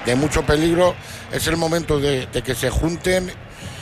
de mucho peligro. Es el momento de que se junten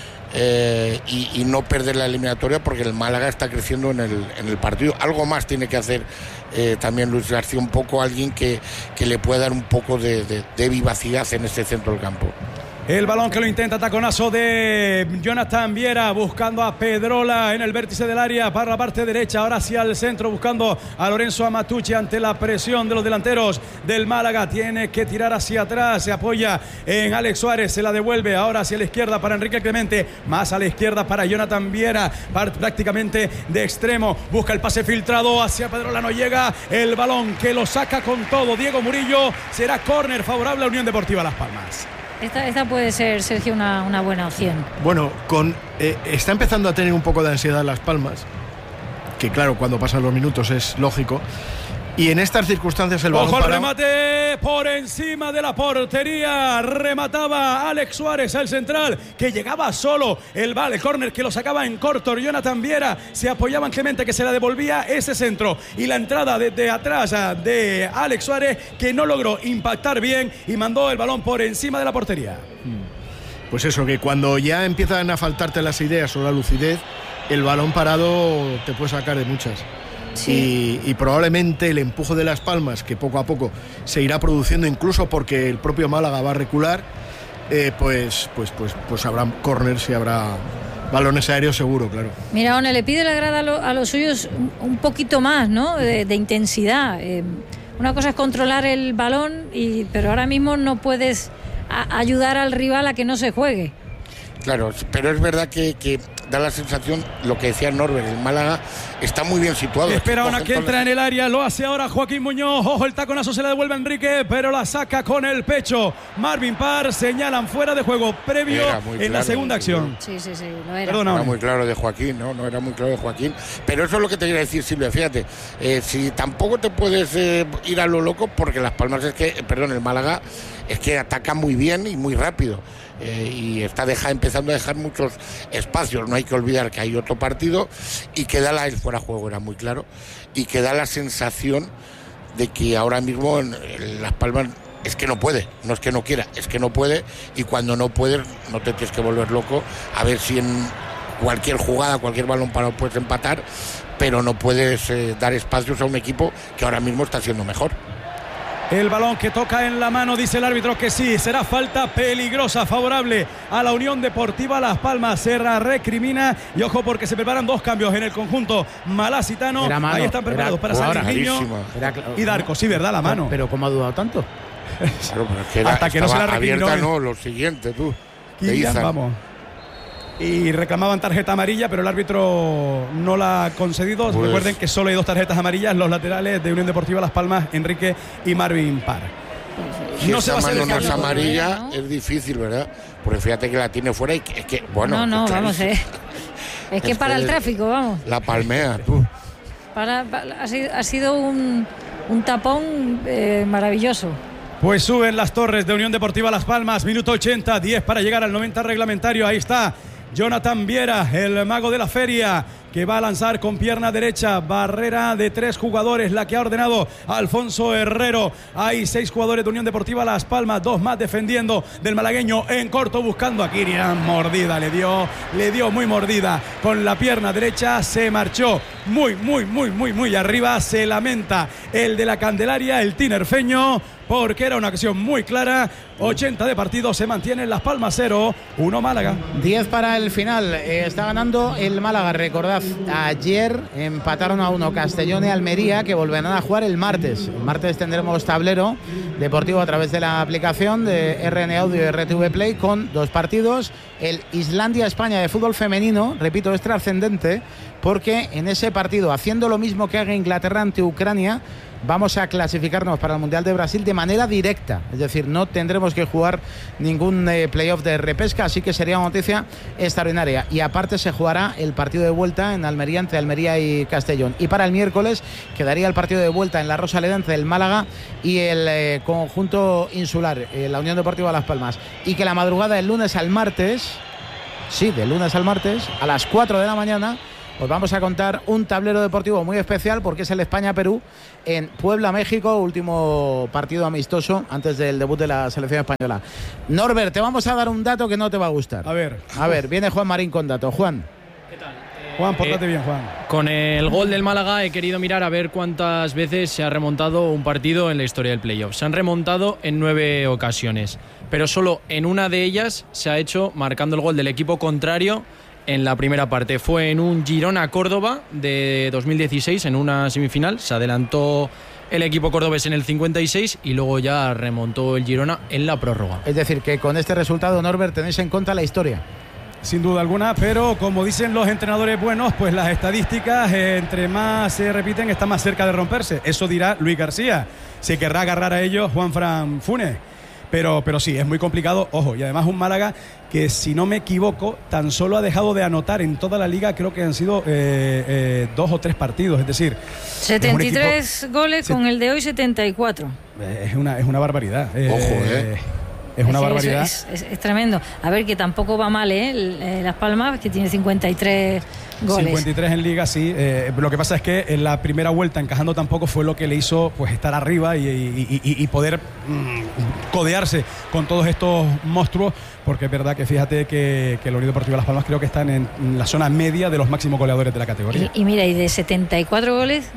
y no perder la eliminatoria, porque el Málaga está creciendo en el partido. Algo más tiene que hacer también Luis García, un poco alguien que le pueda dar un poco de vivacidad en este centro del campo. El balón que lo intenta, taconazo de Jonathan Viera, buscando a Pedrola en el vértice del área para la parte derecha, ahora hacia el centro, buscando a Lorenzo Amatucci ante la presión de los delanteros del Málaga. Tiene que tirar hacia atrás, se apoya en Alex Suárez, se la devuelve ahora hacia la izquierda para Enrique Clemente, más a la izquierda para Jonathan Viera, prácticamente de extremo, busca el pase filtrado hacia Pedrola, no llega, el balón que lo saca con todo Diego Murillo, será córner favorable a Unión Deportiva Las Palmas. Esta puede ser, Sergio, una buena opción. Bueno, está empezando a tener un poco de ansiedad Las Palmas, que claro, cuando pasan los minutos es lógico. Y en estas circunstancias el balón ¡ojo al remate! Por encima de la portería. Remataba Alex Suárez, el central, que llegaba solo. El córner que lo sacaba en corto. Jonathan Viera se apoyaba en Clemente, que se la devolvía ese centro. Y la entrada desde atrás de Alex Suárez, que no logró impactar bien y mandó el balón por encima de la portería. Pues eso, que cuando ya empiezan a faltarte las ideas o la lucidez, el balón parado te puede sacar de muchas. Sí. Y probablemente el empuje de Las Palmas, que poco a poco se irá produciendo, incluso porque el propio Málaga va a recular, pues habrá córners y habrá balones aéreos seguro, claro. Mira, One, le pide la grada a los suyos un poquito más, ¿no? de intensidad. Una cosa es controlar el balón, pero ahora mismo no puedes ayudar al rival a que no se juegue. Claro, pero es verdad que da la sensación, lo que decía Norbert, el Málaga está muy bien situado. Espera una que entra en el área, lo hace ahora Joaquín Muñoz. Ojo, el taconazo se la devuelve a Enrique, pero la saca con el pecho. Marvin Parr, señalan fuera de juego previo en la segunda acción. Sí, lo era. Perdona, era muy claro de Joaquín, ¿no? No era muy claro de Joaquín. Pero eso es lo que te quería decir, Silvia, fíjate. Si tampoco te puedes ir a lo loco, porque Las Palmas el Málaga es que ataca muy bien y muy rápido. Y está empezando a dejar muchos espacios. No hay que olvidar que hay otro partido y que da el fuera de juego, era muy claro, y que da la sensación de que ahora mismo en Las Palmas es que no puede, no es que no quiera, es que no puede, y cuando no puedes no te tienes que volver loco a ver si en cualquier jugada, cualquier balón parado puedes empatar, pero no puedes dar espacios a un equipo que ahora mismo está siendo mejor. El balón que toca en la mano, dice el árbitro que sí, será falta peligrosa, favorable a la Unión Deportiva Las Palmas. Se recrimina y ojo porque se preparan dos cambios en el conjunto malacitano. Ahí están preparados para salir Niño y Darko. Sí, ¿verdad? La mano. Pero ¿cómo ha dudado tanto? Claro, pero hasta que no se la recriminó. Abierta, no, lo siguiente, tú. Vamos. Y reclamaban tarjeta amarilla, pero el árbitro no la ha concedido. Pues recuerden que solo hay dos tarjetas amarillas, los laterales de Unión Deportiva Las Palmas, Enrique y Marvin Parr. Si no se va a hacer el cambio. Amarilla, ¿no? Es difícil, ¿verdad? Porque fíjate que la tiene fuera y es que, bueno... No, vamos, es que para el tráfico, vamos. La palmea, tú. Ha sido un tapón maravilloso. Pues suben las torres de Unión Deportiva Las Palmas, minuto 80, 10 para llegar al 90 reglamentario. Ahí está Jonathan Viera, el mago de la feria, que va a lanzar con pierna derecha. Barrera de 3 jugadores, la que ha ordenado Alfonso Herrero. Hay 6 jugadores de Unión Deportiva Las Palmas, 2 más defendiendo del malagueño en corto, buscando a Kirian. Mordida le dio muy mordida con la pierna derecha. Se marchó muy arriba. Se lamenta el de la Candelaria, el tinerfeño, porque era una acción muy clara. 80 de partido, se mantiene en Las Palmas 0, 1 Málaga. 10 para el final, está ganando el Málaga. Recordad, ayer empataron a 1 Castellón y Almería, que volverán a jugar el martes. El martes tendremos tablero deportivo a través de la aplicación de RN Audio y RTV Play con 2 partidos. El Islandia-España de fútbol femenino, repito, es trascendente, porque en ese partido, haciendo lo mismo que haga Inglaterra ante Ucrania, vamos a clasificarnos para el Mundial de Brasil de manera directa, es decir, no tendremos que jugar ningún playoff de repesca, así que sería una noticia extraordinaria. Y aparte se jugará el partido de vuelta en Almería, entre Almería y Castellón, y para el miércoles quedaría el partido de vuelta en la Rosaleda entre el Málaga y el conjunto insular, la Unión Deportiva Las Palmas, y que la madrugada del lunes al martes, sí, del lunes al martes, a las 4 de la mañana, os vamos a contar un tablero deportivo muy especial porque es el España-Perú en Puebla, México, último partido amistoso antes del debut de la selección española. Norbert, te vamos a dar un dato que no te va a gustar. A ver, viene Juan Marín con datos. Juan. ¿Qué tal? Juan, pórtate bien, Juan. Con el gol del Málaga he querido mirar a ver cuántas veces se ha remontado un partido en la historia del playoff. Se han remontado en 9 ocasiones, pero solo en una de ellas se ha hecho marcando el gol del equipo contrario en la primera parte. Fue en un Girona-Córdoba de 2016, en una semifinal. Se adelantó el equipo cordobés en el 56 y luego ya remontó el Girona en la prórroga. Es decir, que con este resultado, Norbert, tenéis en cuenta la historia. Sin duda alguna, pero como dicen los entrenadores buenos, pues las estadísticas entre más se repiten está más cerca de romperse. Eso dirá Luis García. Se querrá agarrar a ellos Juanfran Funes. Pero sí, es muy complicado. Ojo, y además un Málaga que, si no me equivoco, tan solo ha dejado de anotar en toda la liga, creo que han sido 2 o 3 partidos. Es decir, 73 goles con el de hoy 74. Es una barbaridad. Ojo, Es una barbaridad. Es tremendo. A ver, que tampoco va mal, Las Palmas, que tiene 53 goles. 53 en Liga, sí. Lo que pasa es que en la primera vuelta encajando tampoco fue lo que le hizo pues estar arriba y poder codearse con todos estos monstruos, porque es verdad que fíjate que el Unión Deportiva Las Palmas creo que están en la zona media de los máximos goleadores de la categoría. Y mira, y de 74 goles...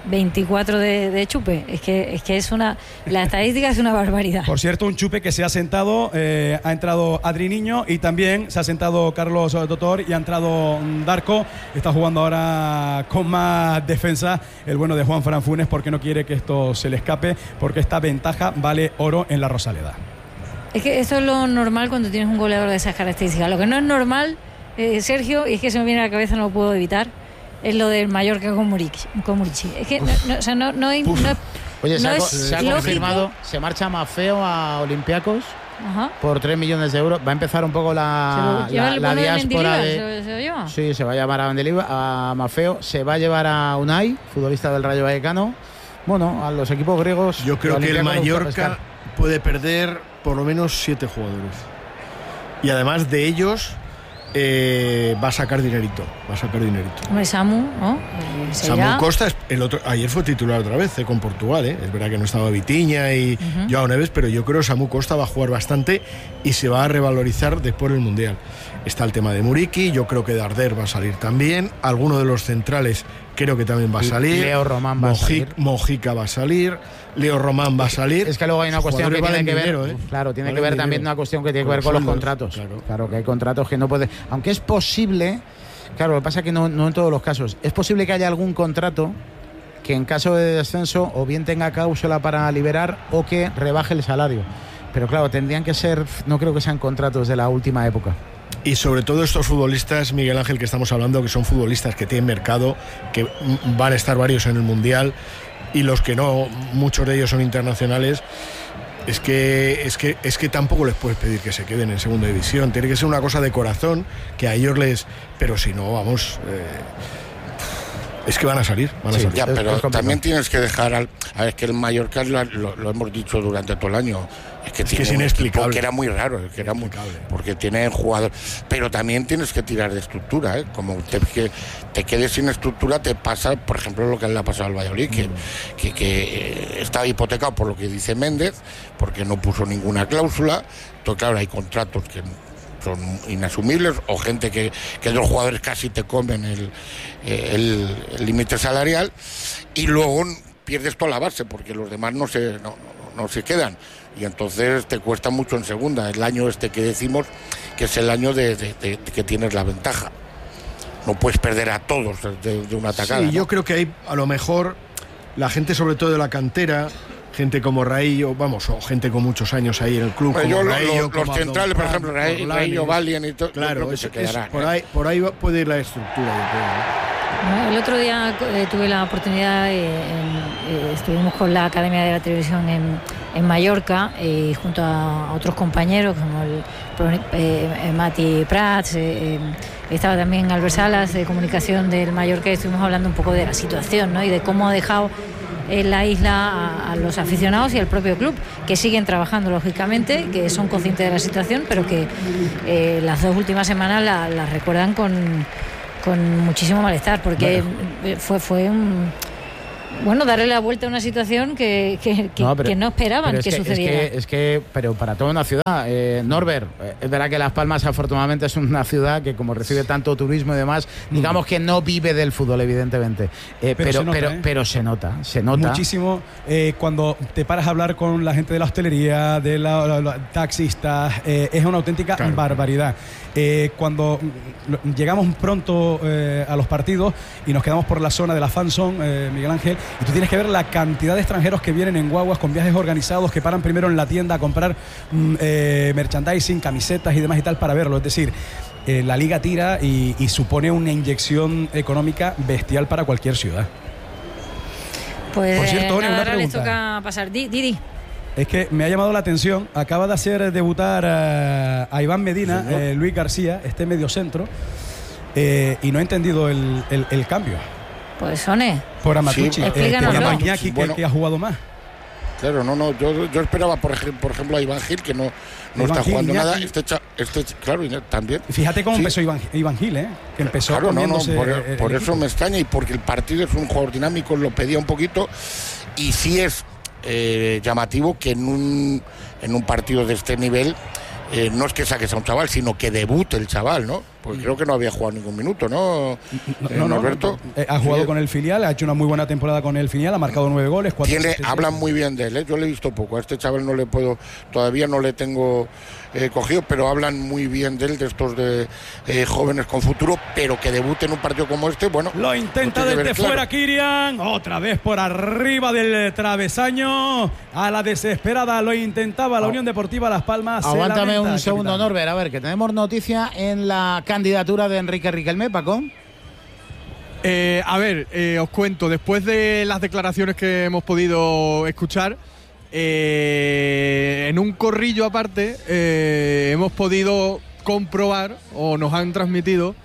24 de Chupe, es que la estadística es una barbaridad. Por cierto, un Chupe que se ha sentado, ha entrado Adri Niño y también se ha sentado Carlos Doctor y ha entrado Darko. Está jugando ahora con más defensa el bueno de Juanfran Funes, porque no quiere que esto se le escape, porque esta ventaja vale oro en la Rosaleda. Es que esto es lo normal cuando tienes un goleador de esas características. Lo que no es normal, Sergio, y es que se me viene a la cabeza, no lo puedo evitar, es lo del Mallorca con Murici. Es que no hay... Oye, se ha confirmado, se marcha Maffeo a Olympiacos. Ajá. Por 3 millones de euros. Va a empezar un poco la diáspora Sí, se va a llevar a Mendilibar, a Maffeo. Se va a llevar a Unai, futbolista del Rayo Vallecano. Bueno, a los equipos griegos. Yo creo que el Mallorca puede perder por lo menos 7 jugadores. Y además de ellos... va a sacar dinerito. Hombre, Samu, ¿no? Samu Costa, ayer fue titular otra vez con Portugal, Es verdad que no estaba Vitinha y Joao Neves, pero yo creo que Samu Costa va a jugar bastante y se va a revalorizar después del Mundial. Está el tema de Muriqui, yo creo que Darder va a salir también. Alguno de los centrales creo que también va a salir. Leo Román va a salir. Mojica va a salir. Leo Román va a salir. Es que luego hay una cuestión que tiene que ver. Claro, tiene que ver también una cuestión que tiene que ver con los contratos. Claro, que hay contratos que no puede. Aunque es posible, claro, lo que pasa es que no en todos los casos. Es posible que haya algún contrato que en caso de descenso o bien tenga cláusula para liberar o que rebaje el salario. Pero claro, tendrían que ser, no creo que sean contratos de la última época. Y sobre todo estos futbolistas, Miguel Ángel, que estamos hablando, que son futbolistas que tienen mercado, que van a estar varios en el Mundial, y los que no, muchos de ellos son internacionales. Es que tampoco les puedes pedir que se queden en segunda división. Tiene que ser una cosa de corazón, que a ellos les... Pero si no, vamos... es que van a salir. Ya, pero también tienes que dejar a ver, que el Mallorca lo hemos dicho durante todo el año. Es que es inexplicable. Que era muy raro, porque tiene jugadores. Pero también tienes que tirar de estructura, Como te quedes sin estructura, te pasa, por ejemplo, lo que le ha pasado al Valladolid, que está hipotecado por lo que dice Méndez, porque no puso ninguna cláusula. Entonces, claro, hay contratos que son inasumibles, o gente que los jugadores casi te comen el límite salarial, y luego pierdes toda la base, porque los demás no se quedan. Y entonces te cuesta mucho en segunda. El año que decimos que es el año de que tienes la ventaja. No puedes perder a todos de una atacada. Sí, yo creo que hay, a lo mejor, la gente sobre todo de la cantera, gente como Raillo, o gente con muchos años ahí en el club. Como Raillo, los centrales, por ejemplo, Raillo, Valien y todo. Claro, que se quedarán. Por ahí puede ir la estructura, yo creo. El otro día tuve la oportunidad, estuvimos con la Academia de la Televisión en Mallorca, junto a otros compañeros como Mati Prats, estaba también Albert Salas de Comunicación del Mallorca, y estuvimos hablando un poco de la situación, y de cómo ha dejado en la isla a los aficionados y al propio club, que siguen trabajando lógicamente, que son conscientes de la situación, pero que las 2 últimas semanas las recuerdan con con muchísimo malestar, porque fue un... Bueno, darle la vuelta a una situación que no esperaban que sucediera. Pero para toda una ciudad, Norbert, es verdad que Las Palmas afortunadamente es una ciudad que como recibe tanto turismo y demás, digamos que no vive del fútbol, evidentemente. Pero se nota muchísimo cuando te paras a hablar con la gente de la hostelería, de los taxistas, es una auténtica barbaridad. Cuando llegamos pronto a los partidos y nos quedamos por la zona de la fan zone, Miguel Ángel, y tú tienes que ver la cantidad de extranjeros que vienen en guaguas con viajes organizados, que paran primero en la tienda a comprar merchandising, camisetas y demás y tal para verlo. Es decir, la liga tira y supone una inyección económica bestial para cualquier ciudad. Pues por cierto, una ahora pregunta. les toca pasar. Didi. Es que me ha llamado la atención, acaba de hacer debutar a Iván Medina, Luis García, este mediocentro, y no he entendido el cambio. Pues Sone. Por Amatucci, explícanoslo. Iñaki, que ha jugado más. Claro, yo esperaba, por ejemplo, a Iván Gil, que no está jugando nada. Claro, también. Fíjate cómo empezó Iván Gil, que empezó. Claro, por eso me extraña, y porque el partido es un jugador dinámico, lo pedía un poquito, y sí es llamativo que en un partido de este nivel no es que saques a un chaval, sino que debute el chaval, ¿no? Porque creo que no había jugado ningún minuto, ¿no? Norberto. Ha jugado con el filial, ha hecho una muy buena temporada con el filial, ha marcado 9 goles. Hablan muy bien de él, yo le he visto poco. A este chaval todavía no le tengo cogido, pero hablan muy bien de él, de estos de jóvenes con futuro, pero que debute en un partido como este, bueno. Lo intenta desde fuera Kirian, otra vez por arriba del travesaño, a la desesperada lo intentaba la Unión Deportiva Las Palmas. Aguántame un segundo, Norbert, a ver, que tenemos noticia en la candidatura de Enrique Riquelme, Paco. Os cuento, después de las declaraciones que hemos podido escuchar, en un corrillo aparte hemos podido comprobar, o nos han transmitido,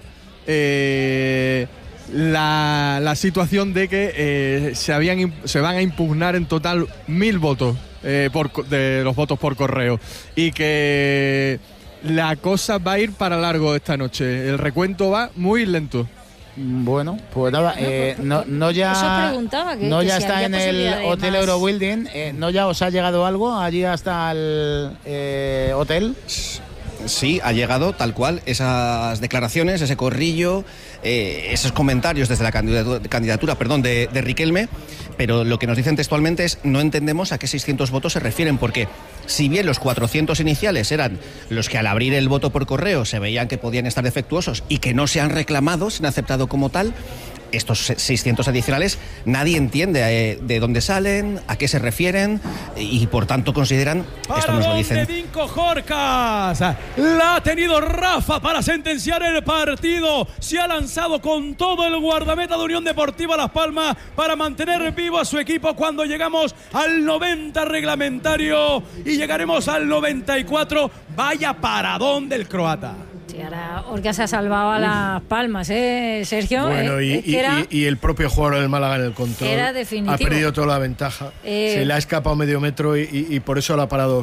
la situación de que se van a impugnar en total 1000 votos de los votos por correo, y que la cosa va a ir para largo esta noche. El recuento va muy lento. Bueno, pues nada, no ya si está en el Hotel Eurobuilding, no ya os ha llegado algo allí hasta el hotel. Sí, ha llegado tal cual esas declaraciones, ese corrillo, esos comentarios desde la candidatura de Riquelme, pero lo que nos dicen textualmente es: no entendemos a qué 600 votos se refieren, porque si bien los 400 iniciales eran los que al abrir el voto por correo se veían que podían estar defectuosos y que no se han reclamado, se han aceptado como tal, estos 600 adicionales nadie entiende de dónde salen, a qué se refieren, y por tanto consideran, esto nos lo dicen. Vinco Jorcas, la ha tenido Rafa para sentenciar el partido, se ha lanzado con todo el guardameta de Unión Deportiva Las Palmas para mantener vivo a su equipo cuando llegamos al 90 reglamentario y llegaremos al 94. Vaya paradón del croata. Sí, ahora Orca se ha salvado a Las Palmas, Sergio. Bueno, y el propio jugador del Málaga en el control era definitivo. Ha perdido toda la ventaja. Se le ha escapado medio metro y por eso lo ha parado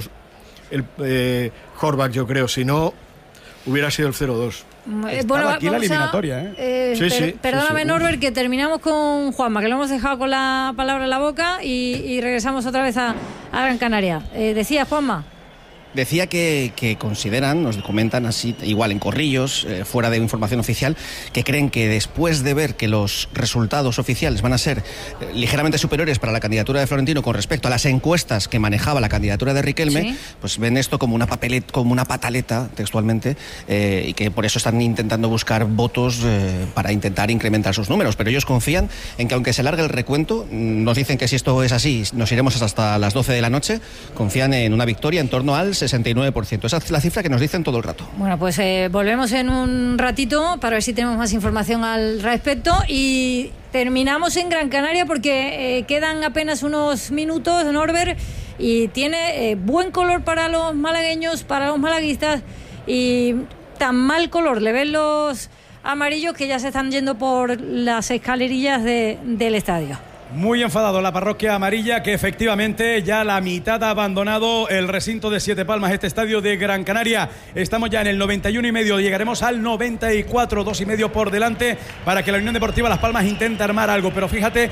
el Horvath, yo creo. Si no, hubiera sido el 0-2. Bueno, aquí la eliminatoria, perdóname, Norbert, que terminamos con Juanma, que lo hemos dejado con la palabra en la boca, y regresamos otra vez a Gran Canaria. Decía Juanma. Decía que consideran, nos comentan así, igual en corrillos, fuera de información oficial, que creen que después de ver que los resultados oficiales van a ser ligeramente superiores para la candidatura de Florentino con respecto a las encuestas que manejaba la candidatura de Riquelme, ¿sí? Pues ven esto como una pataleta, textualmente, y que por eso están intentando buscar votos para intentar incrementar sus números. Pero ellos confían en que, aunque se largue el recuento, nos dicen que si esto es así, nos iremos hasta las 12 de la noche, confían en una victoria en torno al 69%. Esa es la cifra que nos dicen todo el rato. Bueno, pues volvemos en un ratito para ver si tenemos más información al respecto, y terminamos en Gran Canaria porque quedan apenas unos minutos, Norbert, y tiene buen color para los malagueños, para los malaguistas, y tan mal color le ven los amarillos que ya se están yendo por las escalerillas del estadio. Muy enfadado la parroquia amarilla, que efectivamente ya la mitad ha abandonado el recinto de Siete Palmas, este estadio de Gran Canaria. Estamos ya en el 91,5, llegaremos al 94, 2,5 por delante para que la Unión Deportiva Las Palmas intente armar algo. Pero fíjate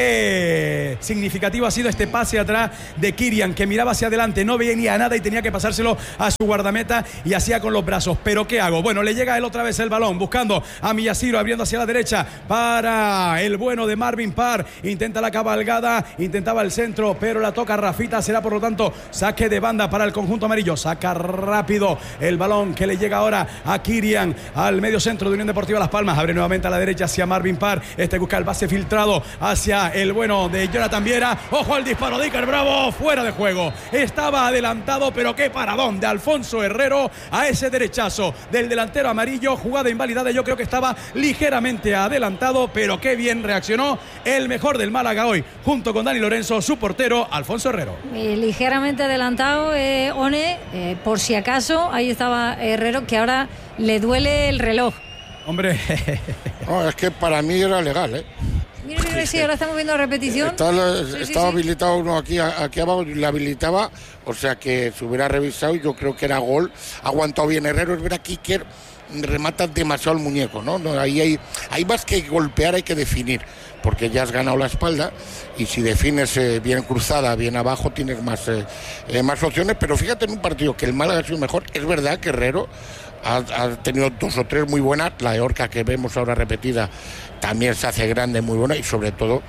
qué significativo ha sido este pase atrás de Kirian, que miraba hacia adelante, no veía nada y tenía que pasárselo a su guardameta y hacía con los brazos. ¿Pero qué hago? Bueno, le llega él otra vez el balón, buscando a Miyashiro, abriendo hacia la derecha para el bueno de Marvin Parr. Intenta la cabalgada, intentaba el centro, pero la toca Rafita, será por lo tanto saque de banda para el conjunto amarillo. Saca rápido el balón que le llega ahora a Kirian, al medio centro de Unión Deportiva Las Palmas. Abre nuevamente a la derecha hacia Marvin Parr. Este busca el pase filtrado hacia el bueno de Jonathan Viera. Ojo al disparo de Iker Bravo, fuera de juego. Estaba adelantado, pero qué paradón de Alfonso Herrero a ese derechazo del delantero amarillo. Jugada invalidada, yo creo que estaba ligeramente adelantado, pero qué bien reaccionó el mejor del Málaga hoy, junto con Dani Lorenzo, su portero, Alfonso Herrero. Ligeramente adelantado, One, por si acaso, ahí estaba Herrero, que ahora le duele el reloj. Hombre. No, es que para mí era legal, ¿eh? Mire, sí, ahora estamos viendo la repetición. Estaba habilitado uno aquí abajo, le habilitaba, o sea que se hubiera revisado y yo creo que era gol. Ha aguantado bien Herrero, es verdad que Iker remata demasiado el muñeco, ¿no? Ahí hay más que golpear, hay que definir, porque ya has ganado la espalda y si defines bien cruzada, bien abajo, tienes más opciones. Pero fíjate, en un partido que el Málaga ha sido mejor, es verdad que Herrero ha tenido 2 o 3 muy buenas, la de Orca que vemos ahora repetida también se hace grande, muy buena, y sobre todo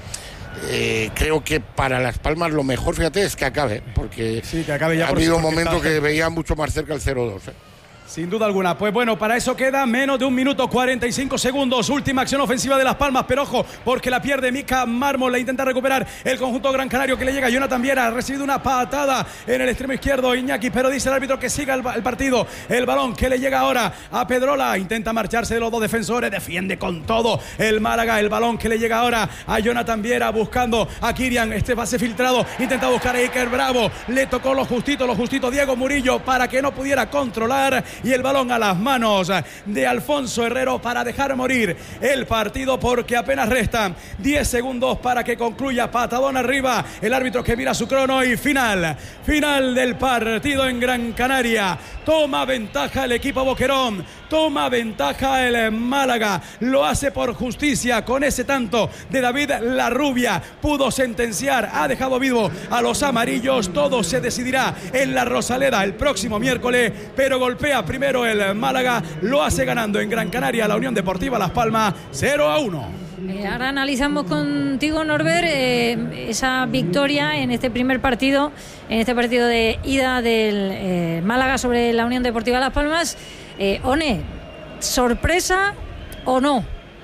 creo que para Las Palmas lo mejor, fíjate, es que acabe, porque sí, que acabe ya, ha habido un momento que veía mucho más cerca el 0-2, Sin duda alguna. Pues bueno, para eso queda menos de 1 minuto 45 segundos. Última acción ofensiva de Las Palmas, pero ojo, porque la pierde Mika Mármol. La intenta recuperar el conjunto gran canario, que le llega Jonathan Viera. Ha recibido una patada en el extremo izquierdo Iñaki, pero dice el árbitro que siga el partido. El balón que le llega ahora a Pedrola. Intenta marcharse de los 2 defensores. Defiende con todo el Málaga. El balón que le llega ahora a Jonathan Viera, buscando a Kirian. Este pase filtrado. Intenta buscar a Iker Bravo. Le tocó lo justito Diego Murillo para que no pudiera controlar. Y el balón a las manos de Alfonso Herrero para dejar morir el partido, porque apenas restan 10 segundos para que concluya. Patadón arriba, el árbitro que mira su crono y final del partido en Gran Canaria. Toma ventaja el equipo Boquerón, toma ventaja el Málaga, lo hace por justicia con ese tanto de David Larrubia. Pudo sentenciar, ha dejado vivo a los amarillos. Todo se decidirá en la Rosaleda el próximo miércoles, pero golpea primero el Málaga, lo hace ganando en Gran Canaria la Unión Deportiva Las Palmas 0-1. Ahora analizamos contigo, Norbert, esa victoria en este primer partido, en este partido de ida del Málaga sobre la Unión Deportiva Las Palmas. One, ¿sorpresa o no?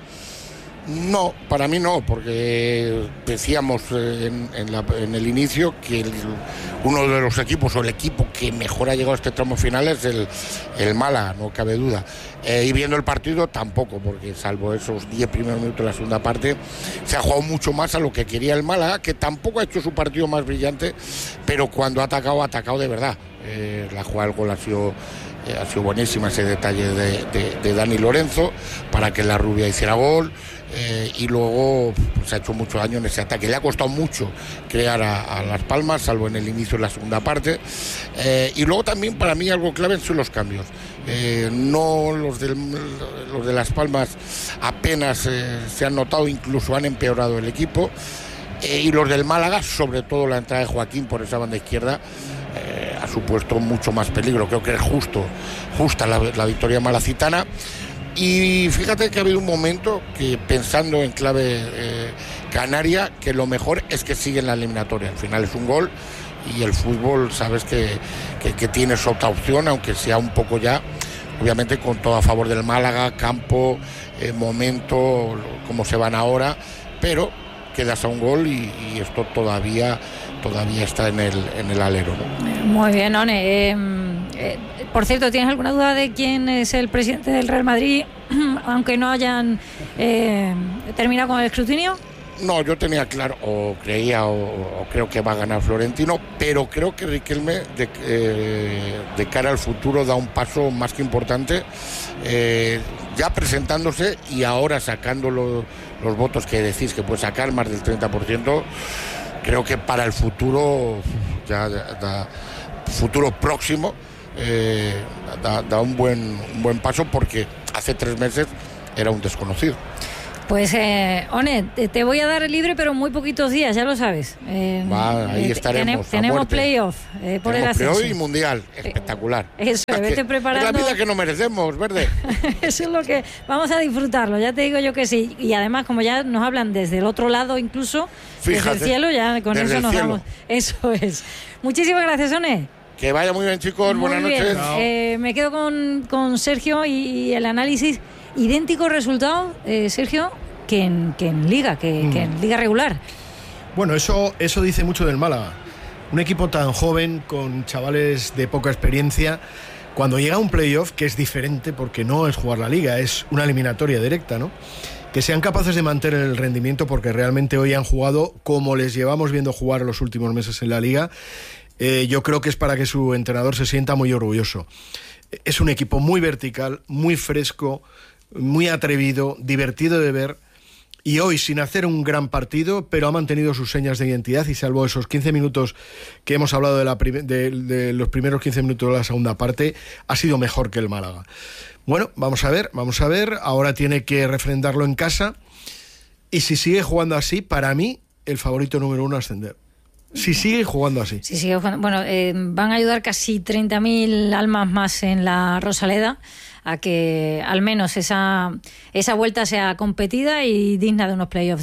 No, para mí no, porque decíamos en el inicio que uno de los equipos, o el equipo que mejor ha llegado a este tramo final es el Málaga, no cabe duda. Y viendo el partido tampoco, porque salvo esos 10 primeros minutos de la segunda parte, se ha jugado mucho más a lo que quería el Málaga, que tampoco ha hecho su partido más brillante, pero cuando ha atacado de verdad. La jugada del gol ha sido buenísima, ese detalle de Dani Lorenzo para que la Rubia hiciera gol. Y luego pues, ha hecho mucho daño en ese ataque. Le ha costado mucho crear a Las Palmas, salvo en el inicio de la segunda parte. Y luego también para mí algo clave son los cambios. No los de Las Palmas apenas se han notado, incluso han empeorado el equipo. Y los del Málaga, sobre todo la entrada de Joaquín por esa banda izquierda, ha supuesto mucho más peligro. Creo que es justa la victoria malacitana. Y fíjate que ha habido un momento que, pensando en clave canaria, que lo mejor es que sigue en la eliminatoria. Al final es un gol y el fútbol, sabes que tienes otra opción, aunque sea un poco ya, obviamente con todo a favor del Málaga, campo, momento, como se van ahora, pero quedas a un gol y esto todavía está en el alero, ¿no? Muy bien, One. Por cierto, ¿tienes alguna duda de quién es el presidente del Real Madrid, aunque no hayan terminado con el escrutinio? No, yo tenía claro, o creía, o creo que va a ganar Florentino, pero creo que Riquelme de cara al futuro da un paso más que importante. ya presentándose y ahora sacando los votos que decís que puede sacar, más del 30%, creo que para el futuro, futuro próximo, da un buen paso, porque hace 3 meses era un desconocido. Pues, One, te voy a dar el libre, pero muy poquitos días, ya lo sabes. Ahí estaremos. Tenemos playoff por el ascenso. Playoff y mundial, espectacular. Eso, vete preparando. Es la vida que no merecemos, Verde. Eso es lo que vamos a disfrutarlo, ya te digo yo que sí. Y además, como ya nos hablan desde el otro lado, incluso, desde el cielo, ya con eso nos vamos. Eso es. Muchísimas gracias, One. Que vaya muy bien, chicos. Muy buenas noches. Me quedo con Sergio y el análisis. Idéntico resultado, Sergio, que en Liga, que en Liga regular. Bueno, eso dice mucho del Málaga. Un equipo tan joven, con chavales de poca experiencia, cuando llega a un playoff, que es diferente porque no es jugar la Liga, es una eliminatoria directa, ¿no? Que sean capaces de mantener el rendimiento, porque realmente hoy han jugado como les llevamos viendo jugar los últimos meses en la Liga. Yo creo que es para que su entrenador se sienta muy orgulloso. Es un equipo muy vertical, muy fresco, muy atrevido, divertido de ver, y hoy sin hacer un gran partido, pero ha mantenido sus señas de identidad, y salvo esos 15 minutos que hemos hablado de los primeros 15 minutos de la segunda parte, ha sido mejor que el Málaga. Bueno, vamos a ver, ahora tiene que refrendarlo en casa, y si sigue jugando así, para mí, el favorito número 1 a ascender. Si sigue jugando así. Bueno, van a ayudar casi 30.000 almas más en la Rosaleda a que al menos esa vuelta sea competida y digna de unos playoffs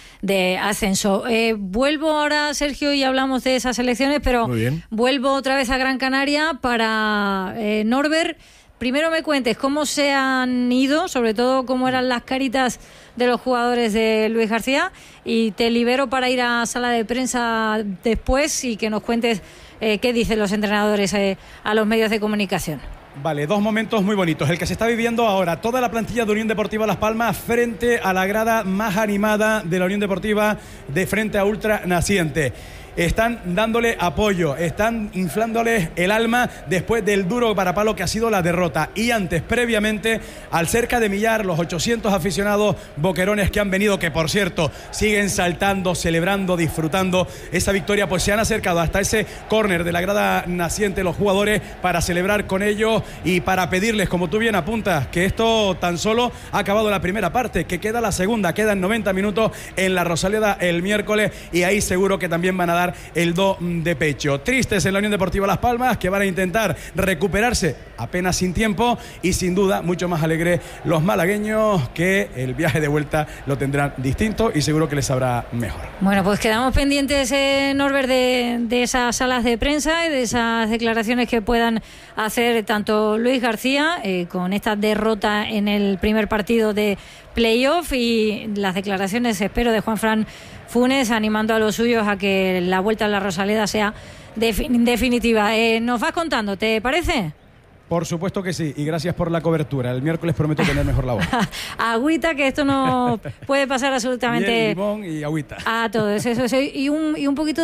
de ascenso. Vuelvo ahora, Sergio, y hablamos de esas elecciones, pero vuelvo otra vez a Gran Canaria para Norbert. Primero me cuentes cómo se han ido, sobre todo cómo eran las caritas de los jugadores de Luis García, y te libero para ir a sala de prensa después y que nos cuentes qué dicen los entrenadores a los medios de comunicación. Vale, 2 momentos muy bonitos. El que se está viviendo ahora, toda la plantilla de Unión Deportiva Las Palmas frente a la grada más animada de la Unión Deportiva de frente a Ultra Naciente. Están dándole apoyo, están inflándoles el alma después del duro varapalo que ha sido la derrota. Y antes, previamente, al cerca de millar, los 800 aficionados boquerones que han venido, que por cierto, siguen saltando, celebrando, disfrutando esa victoria, pues se han acercado hasta ese córner de la grada naciente los jugadores para celebrar con ellos y para pedirles, como tú bien apuntas, que esto tan solo ha acabado la primera parte, que queda la segunda, quedan 90 minutos en la Rosaleda el miércoles, y ahí seguro que también van a dar el do de pecho. Tristes en la Unión Deportiva Las Palmas, que van a intentar recuperarse apenas sin tiempo, y sin duda mucho más alegre los malagueños, que el viaje de vuelta lo tendrán distinto y seguro que les sabrá mejor. Bueno, pues quedamos pendientes, Norbert, de esas salas de prensa y de esas declaraciones que puedan hacer tanto Luis García con esta derrota en el primer partido de playoff, y las declaraciones, espero, de Juanfran Funes animando a los suyos a que la vuelta a la Rosaleda sea definitiva. Nos vas contando, ¿te parece? Por supuesto que sí, y gracias por la cobertura. El miércoles prometo tener mejor la voz. Agüita, que esto no puede pasar absolutamente. Miel, limón y agüita. Todo eso. Y un poquito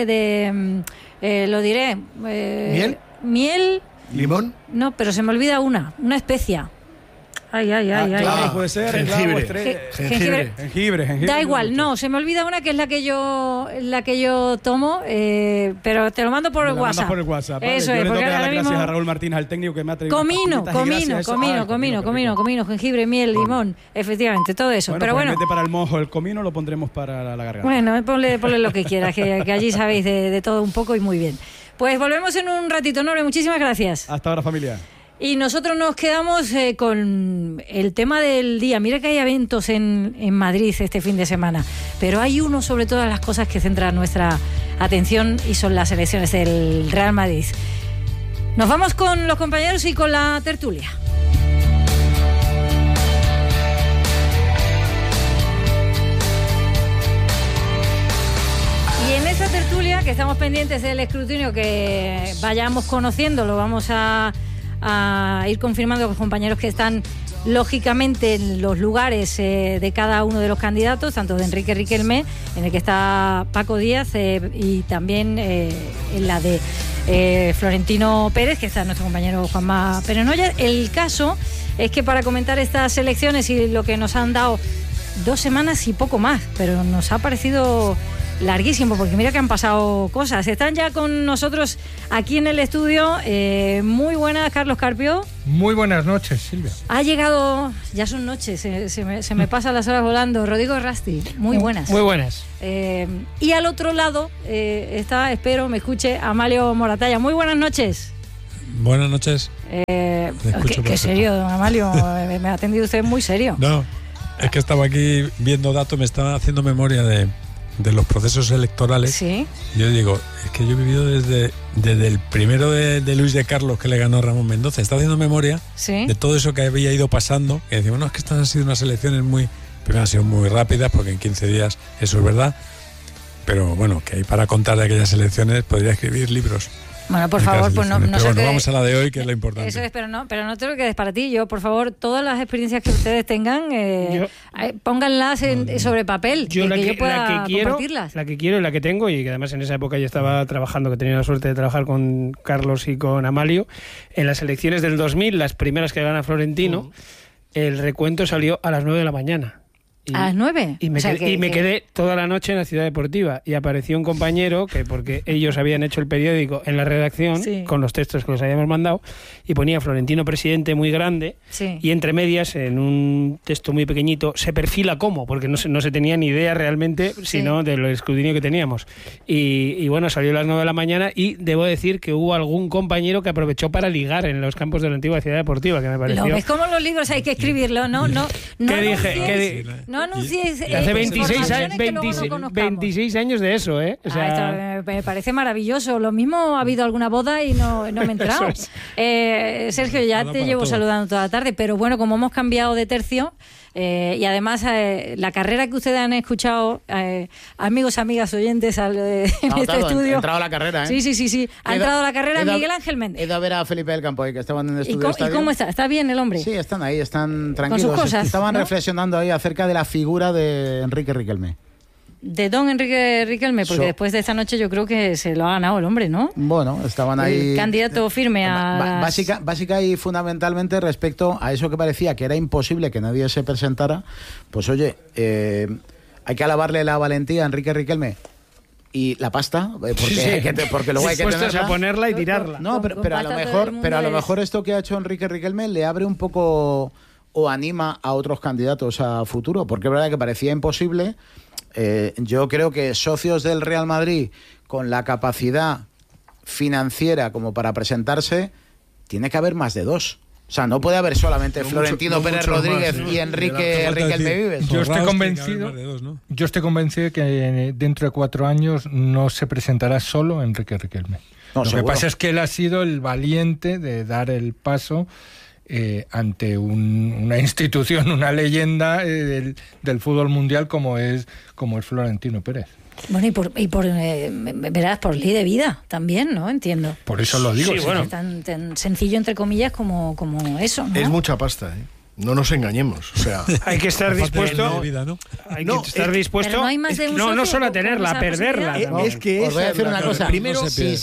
de lo diré. Miel. ¿Limón? No, pero se me olvida una especia. Ay. Puede ser jengibre. Da igual, no, se me olvida una que es la que yo tomo, pero te lo mando por el WhatsApp. Por el WhatsApp. Vale. Eso yo es, le porque tengo que dar ahora las mismo... gracias a Raúl Martínez, al técnico, que me ha traído comino, jengibre, miel, limón, efectivamente, todo eso. Bueno, pero pues bueno, en vez de para el mojo el comino, lo pondremos para la garganta. Bueno, ponle lo que quieras, que allí sabéis de todo un poco y muy bien. Pues volvemos en un ratito, Norbe, muchísimas gracias. Hasta ahora, familia. Y nosotros nos quedamos con el tema del día. Mira que hay eventos en Madrid este fin de semana, pero hay uno sobre todas las cosas que centra nuestra atención, y son las elecciones del Real Madrid. Nos vamos con los compañeros y con la tertulia. Y en esa tertulia, que estamos pendientes del escrutinio que vayamos conociendo, lo vamos a ir confirmando con los compañeros que están lógicamente en los lugares de cada uno de los candidatos, tanto de Enrique Riquelme, en el que está Paco Díaz, y también en la de Florentino Pérez, que está nuestro compañero Juanma Perenoya. El caso es que para comentar estas elecciones y lo que nos han dado 2 semanas y poco más, pero nos ha parecido larguísimo, porque mira que han pasado cosas. Están ya con nosotros aquí en el estudio. Muy buenas, Carlos Carpio. Muy buenas noches, Silvia. Ha llegado, ya son noches, se me pasan las horas volando. Rodrigo Rasti, muy buenas. Muy buenas. Y al otro lado está, espero me escuche, Amalio Moratalla. Muy buenas noches. Buenas noches. Qué serio, don Amalio. Me ha atendido usted muy serio. No, es que estaba aquí viendo datos, me estaba haciendo memoria de los procesos electorales. Sí. Yo digo, es que yo he vivido desde el primero de Luis de Carlos, que le ganó Ramón Mendoza. Está haciendo memoria de todo eso que había ido pasando. Que decimos, no, es que estas han sido unas elecciones primero han sido muy rápidas, porque en 15 días eso es verdad. Pero bueno, que hay para contar de aquellas elecciones, podría escribir libros. Bueno, por favor, pues no pero sé bueno, vamos a la de hoy, que es lo importante. Eso es, pero no te lo quedes para ti. Yo, por favor, todas las experiencias que ustedes tengan, pónganlas sobre papel, que yo pueda compartirlas. La que quiero y la que tengo, y que además en esa época yo estaba trabajando, que tenía la suerte de trabajar con Carlos y con Amalio, en las elecciones del 2000, las primeras que gana Florentino, el recuento salió a las 9 de la mañana. ¿A las 9? Y me quedé toda la noche en la Ciudad Deportiva, y apareció un compañero que, porque ellos habían hecho el periódico en la redacción, con los textos que les habíamos mandado, y ponía Florentino presidente muy grande, y entre medias, en un texto muy pequeñito, se perfila como, porque no se tenía ni idea realmente, sino del escrutinio que teníamos. Y bueno, salió a las 9 de la mañana, y debo decir que hubo algún compañero que aprovechó para ligar en los campos de la antigua Ciudad Deportiva, que me pareció... ¿Ves cómo los libros hay que escribirlo? No ¿Qué dije? No anunciéis. Hace 26 años de eso, ¿eh? O sea, esto me parece maravilloso. Lo mismo ha habido alguna boda y no me he enterado. Sergio, ya te llevo saludando toda la tarde, pero bueno, como hemos cambiado de tercio, y además la carrera que ustedes han escuchado, amigos, amigas, oyentes en este estudio. Ha entrado a la carrera, ¿eh? Sí. Ha entrado a la carrera Miguel Ángel Méndez. He ido a ver a Felipe del Campo, que estaban en el estudio. ¿Y cómo está? ¿Está bien el hombre? Sí, están ahí, están tranquilos. Con sus cosas, estaban reflexionando ahí acerca de la figura de Enrique Riquelme. De don Enrique Riquelme, porque después de esta noche yo creo que se lo ha ganado el hombre, ¿no? Bueno, estaban ahí... El candidato firme a... Básica y fundamentalmente respecto a eso que parecía que era imposible que nadie se presentara, pues oye, hay que alabarle la valentía a Enrique Riquelme y la pasta, porque luego hay que tenerla. A ponerla y tirarla. No, pero a lo mejor esto que ha hecho Enrique Riquelme le abre un poco o anima a otros candidatos a futuro, porque es verdad que parecía imposible. Yo creo que socios del Real Madrid con la capacidad financiera como para presentarse, tiene que haber más de 2. O sea, no puede haber solamente Florentino Pérez Rodríguez y Enrique Riquelme Vives. Yo estoy convencido de que dentro de 4 años no se presentará solo Enrique Riquelme. Lo que pasa es que él ha sido el valiente de dar el paso ante una institución, una leyenda del fútbol mundial como es Florentino Pérez. Bueno, verás, por ley de vida también, ¿no? Entiendo. Por eso lo digo. Sí, bueno. Es tan sencillo, entre comillas, como eso, ¿no? Es mucha pasta, ¿eh? No nos engañemos, o sea, hay que estar dispuesto. Hay que estar dispuesto. Pero no hay más de un no solo a tenerla, a perderla. Es que os voy a decir una cosa. Primero,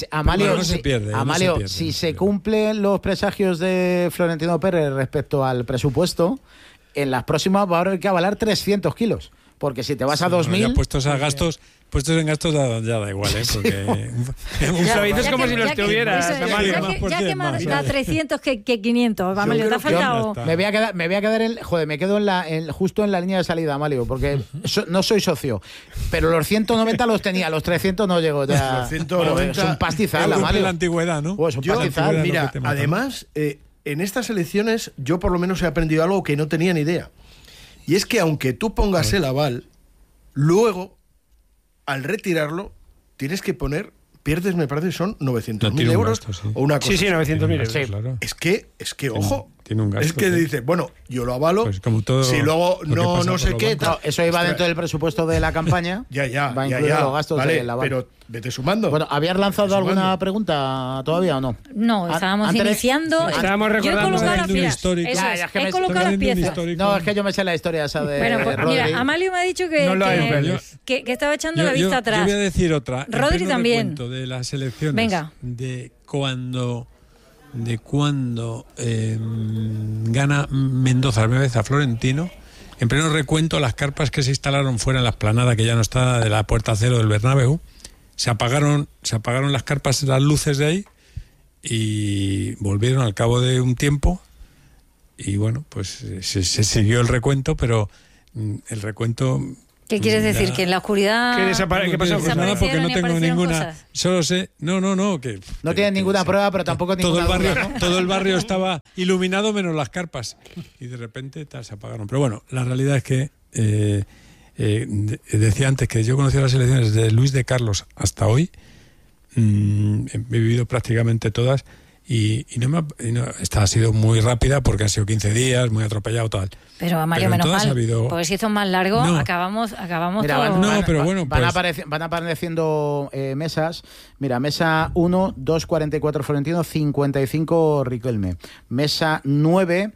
Amalio, si se cumplen los presagios de Florentino Pérez respecto al presupuesto, en las próximas va a haber que avalar 300 kilos. Porque si te vas a 2.000... puestos en gastos ya da igual, ¿eh? Porque... Lo dices como si los tuvieras. Ya que más da 300 que 500, Amalio, te ha faltado... Me voy a quedar me quedo justo en la línea de salida, Amalio, porque no soy socio. Pero los 190 los tenía, los 300 no llego. Ya, 190, es un pastizal, Amalio. la antigüedad, ¿no? Pues un pastizal. Mira, además, en estas elecciones yo por lo menos he aprendido algo que no tenía ni idea. Y es que aunque tú pongas el aval, luego, al retirarlo, tienes que pierdes, me parece, son 900.000 euros o una cosa. Sí, 900.000 euros. Sí. Claro. Es que, ojo, tiene un gasto. Es que dice, bueno, yo lo avalo, pues como todo si luego no sé qué... No, eso iba dentro del presupuesto de la campaña. Va a incluir los gastos de la pero vete sumando. Bueno, ¿habías lanzado alguna pregunta todavía o no? No, estábamos iniciando. Estábamos recordando he colocado las piezas. No, es que yo me sé la historia esa de bueno, pues Rodri. mira, Amalio me ha dicho que estaba echando la vista atrás. Yo voy a decir otra. Rodri también. De las elecciones. Venga. De cuando gana Mendoza la vez a Florentino. En pleno recuento, las carpas que se instalaron fuera en la explanada, que ya no está, de la Puerta Cero del Bernabéu, se apagaron las carpas, las luces de ahí, y volvieron al cabo de un tiempo. Y bueno, pues se siguió el recuento, pero el recuento... ¿Qué quieres decir? ¿Que en la oscuridad...? ¿Qué pasó? Pues nada, porque no tengo ninguna... Cosas. Solo sé... No, que... No tienes ninguna prueba, pero tampoco ninguna duda, ¿no? Todo el barrio estaba iluminado menos las carpas. Y de repente se apagaron. Pero bueno, la realidad es que... decía antes que yo conocí las elecciones de Luis de Carlos hasta hoy. He vivido prácticamente todas. Y esta ha sido muy rápida porque han sido 15 días, muy atropellado, tal. Pero a Mario, menos mal, porque si esto es más largo, acabamos Mira, todo. Pero bueno, van apareciendo mesas. Mira, mesa 1, 2,44 Florentino, 55 Riquelme. Mesa 9,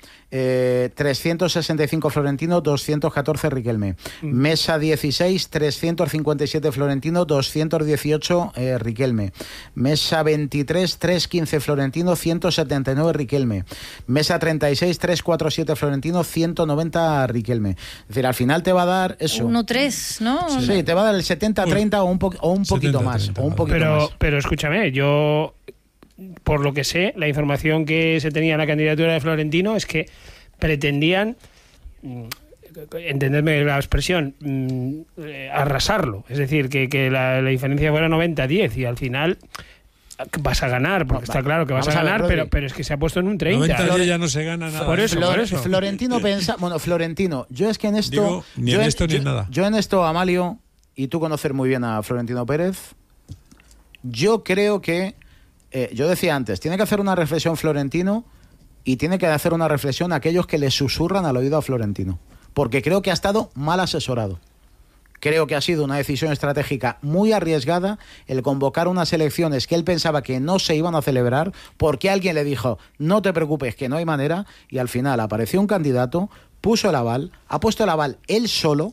365 Florentino, 214 Riquelme. Mesa 16, 357 Florentino, 218 Riquelme. Mesa 23, 315 Florentino, 179 Riquelme. Mesa 36, 347 Florentino, 190 Riquelme. Es decir, al final te va a dar eso. 1-3, ¿no? Sí, te va a dar el 70-30 o un poquito 70, más. 30, o un poquito más. Pero escúchame, yo, por lo que sé, la información que se tenía en la candidatura de Florentino es que pretendían, entenderme la expresión, arrasarlo. Es decir, que la diferencia fuera 90-10 y al final... vas a ganar, porque está claro que vas a ganar, pero es que se ha puesto en un 30. 90 ya no se gana nada. Por eso. Florentino pensa... Bueno, Florentino, yo es que en esto... Digo, ni en esto ni en nada. Yo en esto, Amalio, y tú conocer muy bien a Florentino Pérez, yo creo que... yo decía antes, tiene que hacer una reflexión Florentino y tiene que hacer una reflexión a aquellos que le susurran al oído a Florentino. Porque creo que ha estado mal asesorado. Creo que ha sido una decisión estratégica muy arriesgada el convocar unas elecciones que él pensaba que no se iban a celebrar porque alguien le dijo, no te preocupes, que no hay manera, y al final apareció un candidato, puso el aval, ha puesto el aval él solo,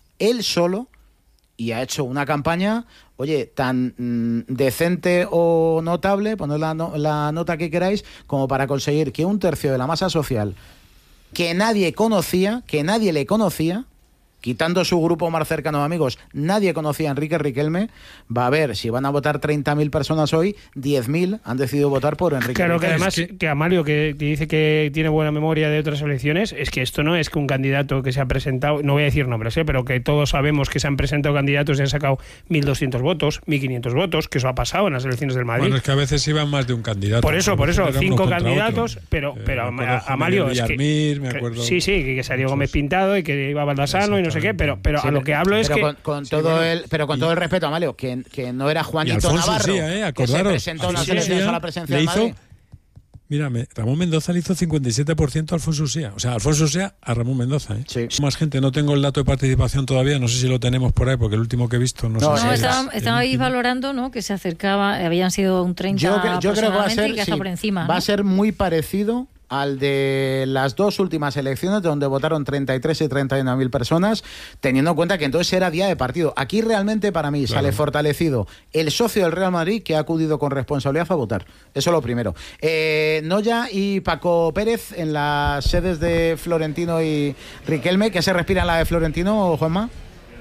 y ha hecho una campaña, oye, tan decente o notable, poned la nota que queráis, como para conseguir que un tercio de la masa social que nadie le conocía, quitando su grupo más cercano de amigos, nadie conocía a Enrique Riquelme. Va a ver, si van a votar 30.000 personas hoy, 10.000 han decidido votar por Enrique Riquelme. Claro, que además, que Amalio, que dice que tiene buena memoria de otras elecciones, es que esto no es que un candidato que se ha presentado, no voy a decir nombres, pero que todos sabemos que se han presentado candidatos y han sacado 1.200 votos, 1.500 votos, que eso ha pasado en las elecciones del Madrid. Bueno, es que a veces iban más de un candidato. Por eso, 5 candidatos, pero Amalio, es que... me acuerdo. Sí, que salió Gómez Pintado y que iba Baldassano y no sé qué, pero a lo que hablo es que... Con todo el respeto, Amalio, que no era Juanito Navarro, que se presentó una elecciones a la presencia del Madrid. Mírame, Ramón Mendoza le hizo 57% a Alfonso Usía. O sea, Alfonso Usía a Ramón Mendoza. Sí. Más gente, no tengo el dato de participación todavía, no sé si lo tenemos por ahí, porque el último que he visto no sé si estabais valorando, ¿no? Que se acercaba, habían sido un 30 yo creo que va a ser, y que hasta por encima. Va a ser muy parecido al de las dos últimas elecciones, donde votaron 33 y 31.000 personas, teniendo en cuenta que entonces era día de partido. Aquí realmente para mí sale fortalecido el socio del Real Madrid, que ha acudido con responsabilidad a votar. Eso es lo primero. Noya y Paco Pérez en las sedes de Florentino y Riquelme. ¿Qué se respira en la de Florentino, Juanma?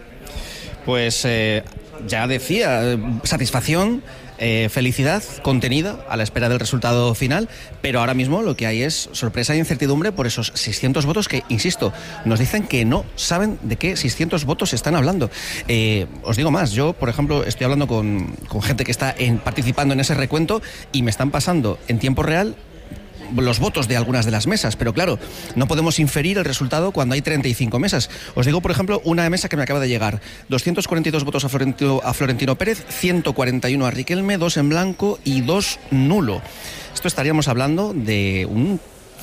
Pues ya decía, satisfacción, felicidad contenida a la espera del resultado final, pero ahora mismo lo que hay es sorpresa e incertidumbre por esos 600 votos que, insisto, nos dicen que no saben de qué 600 votos están hablando. Os digo más, yo, por ejemplo, estoy hablando con gente que está participando en ese recuento y me están pasando en tiempo real los votos de algunas de las mesas, pero claro, no podemos inferir el resultado cuando hay 35 mesas. Os digo, por ejemplo, una mesa que me acaba de llegar: 242 votos a Florentino Pérez, 141 a Riquelme, 2 en blanco y 2 nulo. Esto estaríamos hablando de un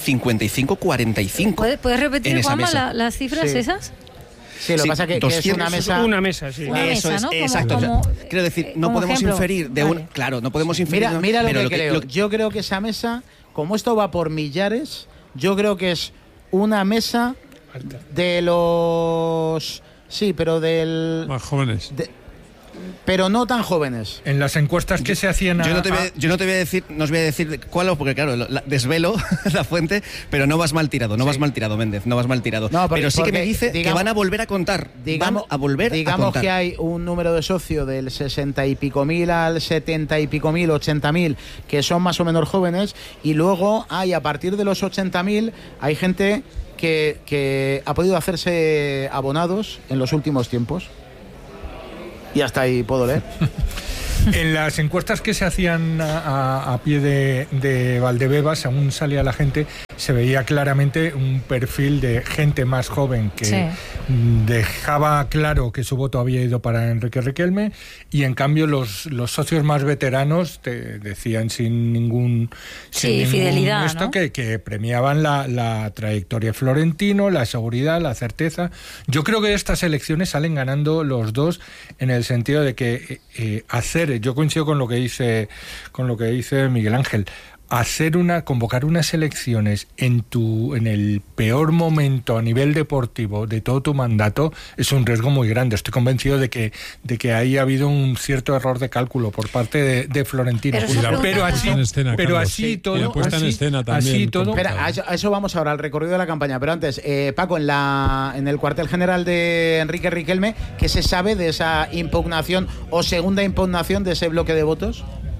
55-45. ¿Puedes repetir, Juanma, las cifras esas? Sí, lo que pasa es que es una mesa. Una mesa, sí. Eso es, ¿no? exacto. Quiero decir, no podemos inferir de un. Claro, no podemos inferir. Mira lo que creo. Yo creo que esa mesa, como esto va por millares, yo creo que es una mesa de los. Sí, pero del. Más jóvenes. Pero no tan jóvenes. En las encuestas que se hacían... Yo no os voy a decir cuál, porque claro, desvelo la fuente, pero no vas mal tirado, Méndez, no vas mal tirado. No, pero sí que me dice que van a volver a contar. Digamos que hay un número de socio del 60 y pico mil al 70 y pico mil, 80.000, que son más o menos jóvenes, y luego hay, a partir de los 80.000, hay gente que ha podido hacerse abonados en los últimos tiempos. Y hasta ahí puedo leer. En las encuestas que se hacían a pie de Valdebebas, según salía la gente, se veía claramente un perfil de gente más joven que dejaba claro que su voto había ido para Enrique Riquelme, y en cambio los socios más veteranos te decían sin ningún fidelidad, ¿no? que premiaban la trayectoria de Florentino, la seguridad, la certeza. Yo creo que estas elecciones salen ganando los dos, en el sentido de que yo coincido con lo que dice Miguel Ángel. Convocar unas elecciones en el peor momento a nivel deportivo de todo tu mandato es un riesgo muy grande. Estoy convencido de que ahí ha habido un cierto error de cálculo por parte de Florentino. Pero así todo. Espera, a eso vamos ahora, al recorrido de la campaña. Pero antes, Paco, en el cuartel general de Enrique Riquelme, ¿qué se sabe de esa impugnación o segunda impugnación de ese bloque de votos?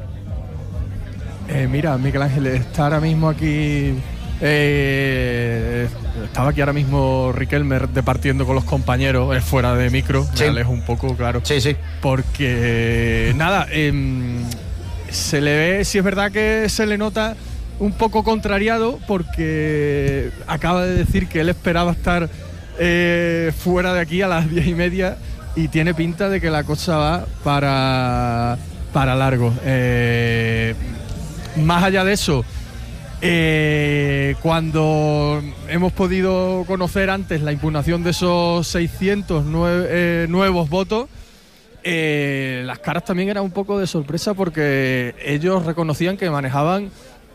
Mira, Miguel Ángel, está ahora mismo aquí. Estaba aquí ahora mismo Riquelme departiendo con los compañeros fuera de micro. Me alejo un poco, claro. Sí. Porque, nada, se le ve, si es verdad que se le nota un poco contrariado, porque acaba de decir que él esperaba estar fuera de aquí a las 10:30 y tiene pinta de que la cosa va para largo. Más allá de eso, cuando hemos podido conocer antes la impugnación de esos 600 nuevos votos, las caras también eran un poco de sorpresa, porque ellos reconocían que manejaban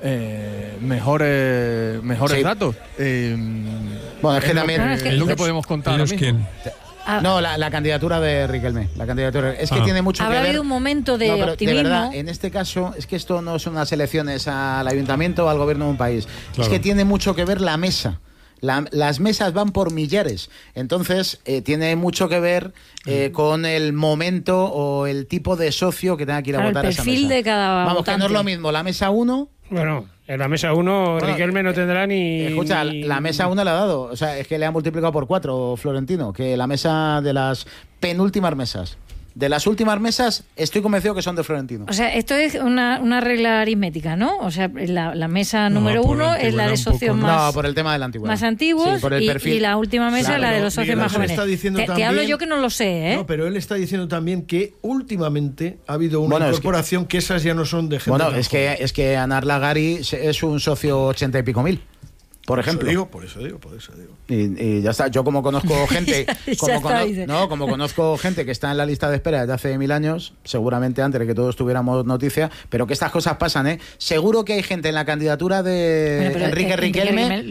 mejores datos. Bueno, es que también es lo que podemos contar ahora mismo. No, la candidatura de Riquelme. Es que tiene mucho que ver. Habrá habido un momento de optimismo. De verdad, en este caso, es que esto no son unas elecciones al ayuntamiento o al gobierno de un país. Claro. Es que tiene mucho que ver la mesa. Las mesas van por millares. Entonces, tiene mucho que ver con el momento o el tipo de socio que tenga que ir a votar a esa mesa. El perfil de cada votante. Que no es lo mismo la mesa 1. Bueno, en la mesa 1 Riquelme no tendrá ni... Escucha, la mesa 1 le ha dado. O sea, es que le ha multiplicado por 4 Florentino, que la mesa de las penúltimas mesas. De las últimas mesas, estoy convencido que son de Florentino. O sea, esto es una regla aritmética, ¿no? O sea, la mesa número 1 es la de socios más... No, por el tema de la antigüedad. Más antiguos, por el perfil. Y la última mesa es la de los socios más jóvenes. Te hablo yo que no lo sé, ¿eh? No, pero él está diciendo también que últimamente ha habido una incorporación que esas ya no son de gente. Bueno, es que Anar Lagari es un socio 80 y pico mil. Por ejemplo. Por eso digo. Y ya está. Yo como conozco gente, como conozco gente que está en la lista de espera desde hace 1000 años, seguramente antes de que todos tuviéramos noticia, pero que estas cosas pasan, ¿eh? Seguro que hay gente en la candidatura de Enrique Riquelme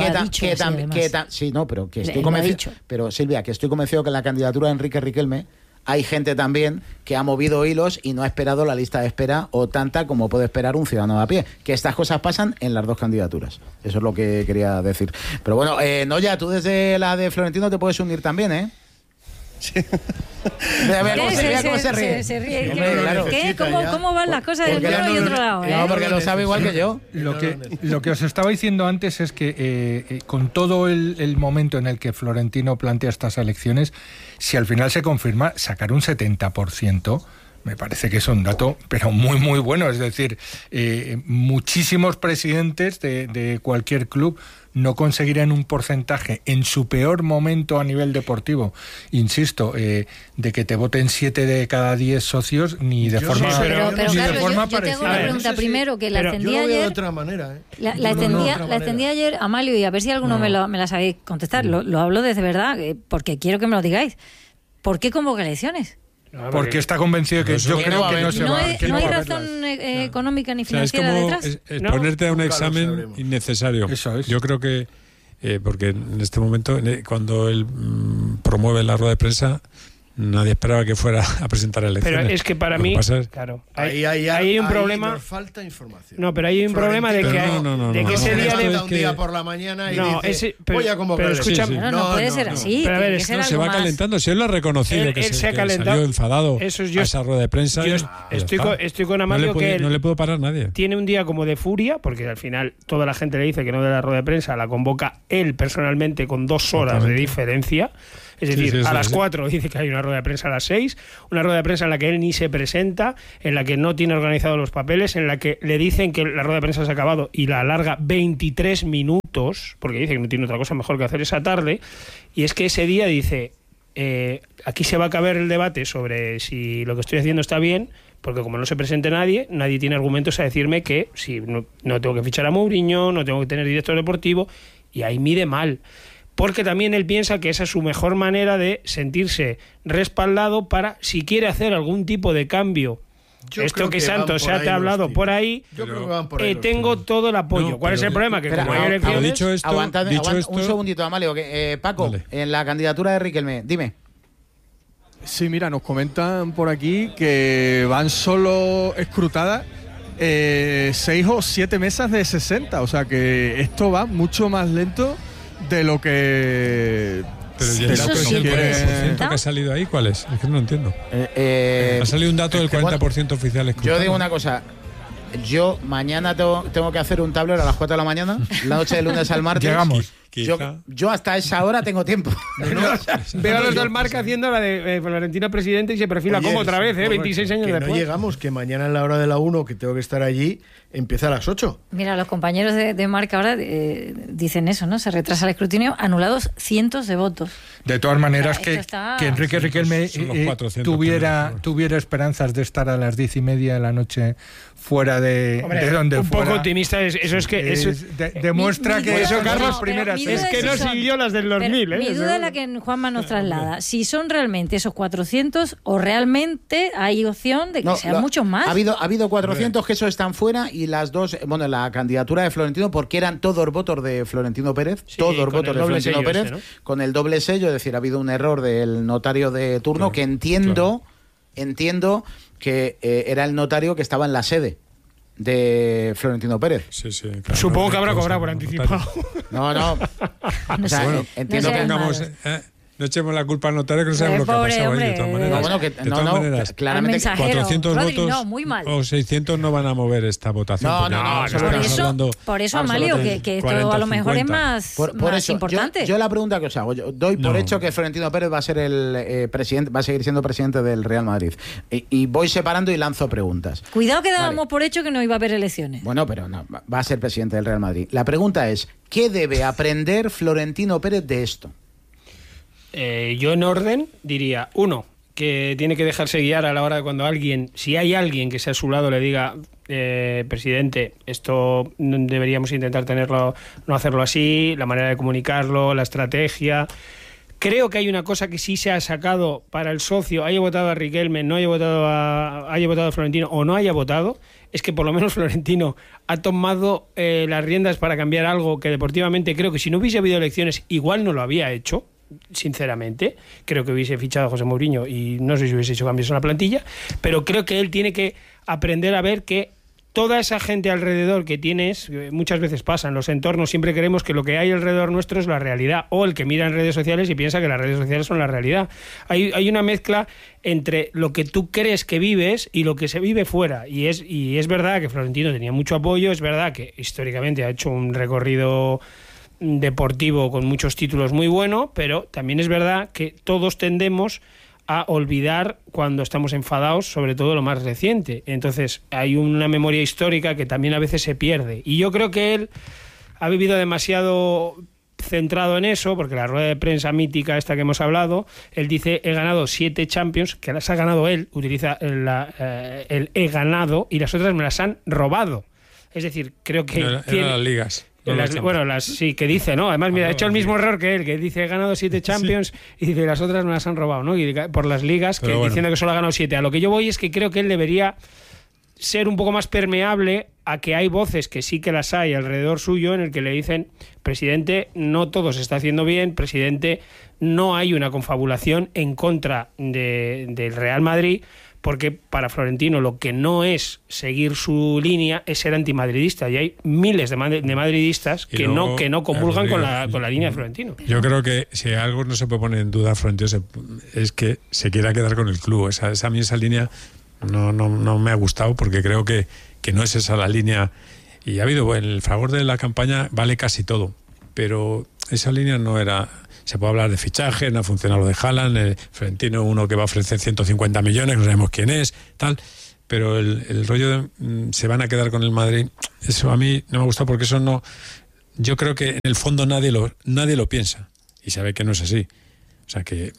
que estoy convencido. Pero Silvia, que estoy convencido que en la candidatura de Enrique Riquelme hay gente también que ha movido hilos y no ha esperado la lista de espera o tanta como puede esperar un ciudadano de a pie. Que estas cosas pasan en las dos candidaturas. Eso es lo que quería decir. Pero bueno, Noya, tú desde la de Florentino te puedes unir también, ¿eh? Sí. ¿Cómo se ríe? Se ríe. Claro. ¿Cómo van las cosas de uno y otro lado? No, porque lo sabe igual que yo. Lo que os estaba diciendo antes es que con todo el momento en el que Florentino plantea estas elecciones, si al final se confirma, sacar un 70% Me parece que es un dato, pero muy, muy bueno. Es decir, muchísimos presidentes de cualquier club no conseguirían un porcentaje en su peor momento a nivel deportivo, insisto, de que te voten 7 de cada 10 socios, ni de forma parecida. Yo tengo una pregunta primero, que la extendí ayer. De otra manera, La extendí ayer, Amalio, y a ver si alguno me la sabéis contestar. Lo hablo desde verdad, porque quiero que me lo digáis. ¿Por qué convoca elecciones? Porque está convencido que yo creo que no se va. No hay razón económica ni financiera detrás. Es ponerte a un examen innecesario. Eso es. Yo creo que, porque en este momento, cuando él promueve la rueda de prensa, nadie esperaba que fuera a presentar elecciones. Pero es que para mí, claro, hay un problema. Nos falta información. No, pero hay un problema de que ese día un día por la mañana y dice, voy a convocar. Pero escúchame, no puede ser así. Pero a ver, se va calentando. Si él lo ha reconocido, que se ha calentado, salió enfadado a esa rueda de prensa. Yo estoy con Amalio, que no le puedo parar a nadie. Tiene un día como de furia, porque al final toda la gente le dice que no de la rueda de prensa, la convoca él personalmente con 2 horas de diferencia. Es decir, a las 4 dice que hay una rueda de prensa a las 6, una rueda de prensa en la que él ni se presenta, en la que no tiene organizados los papeles, en la que le dicen que la rueda de prensa se ha acabado y la alarga 23 minutos, porque dice que no tiene otra cosa mejor que hacer esa tarde, y es que ese día dice, aquí se va a acabar el debate sobre si lo que estoy haciendo está bien, porque como no se presente nadie tiene argumentos a decirme que si no tengo que fichar a Mourinho, no tengo que tener director deportivo, y ahí mide mal. Porque también él piensa que esa es su mejor manera de sentirse respaldado para, si quiere hacer algún tipo de cambio. Esto que Santos te ha hablado por ahí, yo creo que van por ahí tengo todo el apoyo. ¿Cuál es el problema? Que como hay elecciones... Dicho esto, un segundito, Amalio. Paco, vale. En la candidatura de Riquelme, dime. Sí, mira, nos comentan por aquí que van solo escrutadas 6 o 7 mesas de 60. O sea que esto va mucho más lento de lo que... Pero ¿y el dato del 40% que ha salido ahí cuál es? Es que no lo entiendo. Ha salido un dato del 40% oficial escrutado. Yo digo una cosa. Yo mañana tengo que hacer un tablero a las 4 de la mañana, la noche del lunes al martes. Llegamos. Yo hasta esa hora tengo tiempo. Veo a los del Marca haciendo la de Florentino presidente y se perfila como otra vez, 26 años después. No llegamos, que mañana en la hora de la 1, que tengo que estar allí, empieza a las 8. Mira, los compañeros de Marca ahora dicen eso, ¿no? Se retrasa el escrutinio, anulados cientos de votos. De todas maneras, que Enrique Riquelme tuviera esperanzas de estar a las 10:30 de la noche fuera de donde un fuera. Poco optimista, eso es que... demuestra que eso, Carlos, primeras... Es que no siguió las del 2000. Mi duda es la que Juanma nos traslada. Si son realmente esos 400 o realmente hay opción de que sean muchos más. Ha habido 400 que eso están fuera y las dos... Bueno, la candidatura de Florentino, porque eran todos votos de Florentino Pérez, todos votos de Florentino Pérez, ¿no? Con el doble sello, es decir, ha habido un error del notario de turno, que entiendo que era el notario que estaba en la sede de Florentino Pérez. Sí, claro. Supongo que habrá cobrado por anticipado. No. O sea, bueno, entiendo que no echemos la culpa al notario, que no sabemos lo que ha pasado ahí, de todas maneras. De todas maneras, claramente 400 Rodri, votos muy mal. o 600 no van a mover esta votación. Por eso, Amalio, que esto 40, a lo mejor 50. Es más importante. Yo la pregunta que os hago, yo doy por hecho que Florentino Pérez va a ser el presidente, va a seguir siendo presidente del Real Madrid. Y voy separando y lanzo preguntas. Cuidado que dábamos por hecho que no iba a haber elecciones. Bueno, pero no, va a ser presidente del Real Madrid. La pregunta es, ¿qué debe aprender Florentino Pérez de esto? Yo en orden diría, 1, que tiene que dejarse guiar a la hora de cuando si hay alguien que sea a su lado le diga, presidente, esto deberíamos intentar no hacerlo así, la manera de comunicarlo, la estrategia. Creo que hay una cosa que sí se ha sacado para el socio, haya votado a Riquelme, haya votado a Florentino o no haya votado, es que por lo menos Florentino ha tomado las riendas para cambiar algo que deportivamente creo que si no hubiese habido elecciones igual no lo había hecho. Sinceramente, creo que hubiese fichado a José Mourinho y no sé si hubiese hecho cambios en la plantilla, pero creo que él tiene que aprender a ver que toda esa gente alrededor que tienes, muchas veces pasa en los entornos, siempre creemos que lo que hay alrededor nuestro es la realidad, o el que mira en redes sociales y piensa que las redes sociales son la realidad. Hay una mezcla entre lo que tú crees que vives y lo que se vive fuera, y es verdad que Florentino tenía mucho apoyo, es verdad que históricamente ha hecho un recorrido deportivo con muchos títulos muy bueno, pero también es verdad que todos tendemos a olvidar cuando estamos enfadados, sobre todo lo más reciente. Entonces hay una memoria histórica que también a veces se pierde. Y yo creo que él ha vivido demasiado centrado en eso, porque la rueda de prensa mítica esta que hemos hablado, él dice: he ganado 7 Champions, que las ha ganado él, utiliza el he ganado, y las otras me las han robado. Es decir, creo que tiene las ligas. Sí, que dice, ¿no? Además, mira, ha hecho el mismo error que él, que dice: he ganado 7 Champions, y dice: las otras me las han robado, ¿no? Y por las ligas, diciendo que solo ha ganado 7. A lo que yo voy es que creo que él debería ser un poco más permeable a que hay voces, que sí que las hay alrededor suyo, en el que le dicen: presidente, no todo se está haciendo bien, presidente, no hay una confabulación en contra del Real Madrid, porque para Florentino lo que no es seguir su línea es ser antimadridista, y hay miles de madridistas que no comulgan con la línea de Florentino. Yo creo que si algo no se puede poner en duda Florentino es que se quiera quedar con el club. A mí esa línea no me ha gustado, porque creo que no es esa la línea, y ha habido, en el favor de la campaña vale casi todo, pero esa línea no era. Se puede hablar de fichaje, no ha funcionado lo de Haaland, Florentino, uno que va a ofrecer 150 millones, no sabemos quién es, tal, pero el rollo de se van a quedar con el Madrid, eso a mí no me ha gustado, porque eso no, yo creo que en el fondo nadie lo piensa, y sabe que no es así. O sea, que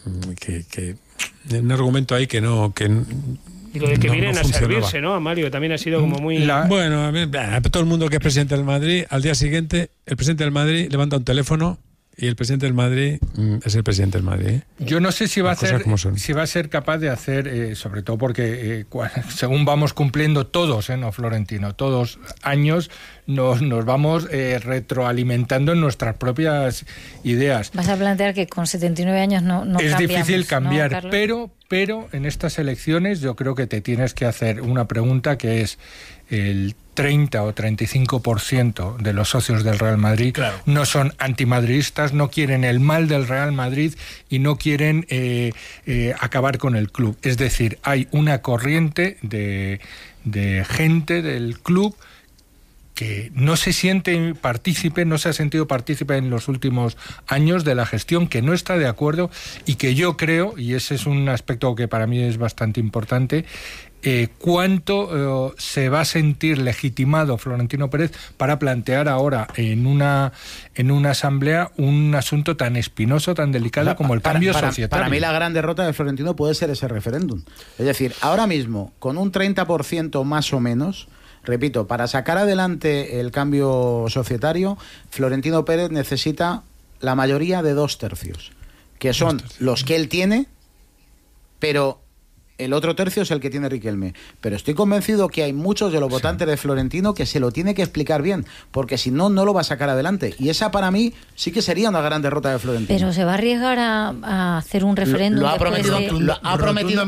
un argumento ahí que no... Y lo de que vienen a servirse, ¿no? A Mario también ha sido como muy... Bueno, todo el mundo que es presidente del Madrid, al día siguiente, el presidente del Madrid levanta un teléfono y el presidente del Madrid es el presidente del Madrid. Yo no sé si va a ser capaz de hacer, sobre todo porque según vamos cumpliendo todos, no Florentino, todos años, nos vamos retroalimentando en nuestras propias ideas. Vas a plantear que con 79 años no es difícil cambiar, ¿no, pero en estas elecciones yo creo que te tienes que hacer una pregunta, que es: el 30 o 35% de los socios del Real Madrid no son antimadridistas, no quieren el mal del Real Madrid y no quieren acabar con el club. Es decir, hay una corriente de gente del club que no se siente partícipe, no se ha sentido partícipe en los últimos años de la gestión, que no está de acuerdo, y que yo creo, y ese es un aspecto que para mí es bastante importante, cuánto se va a sentir legitimado Florentino Pérez para plantear ahora en una asamblea un asunto tan espinoso, tan delicado como el cambio societario. Para mí la gran derrota de Florentino puede ser ese referéndum. Es decir, ahora mismo, con un 30% más o menos, repito, para sacar adelante el cambio societario, Florentino Pérez necesita la mayoría de 2/3, que son los que él tiene, pero el otro tercio es el que tiene Riquelme. Pero estoy convencido que hay muchos de los votantes de Florentino que se lo tiene que explicar bien, porque si no, no lo va a sacar adelante. Y esa para mí sí que sería una gran derrota de Florentino. Pero se va a arriesgar a hacer un referéndum. Lo ha prometido. Ha prometido.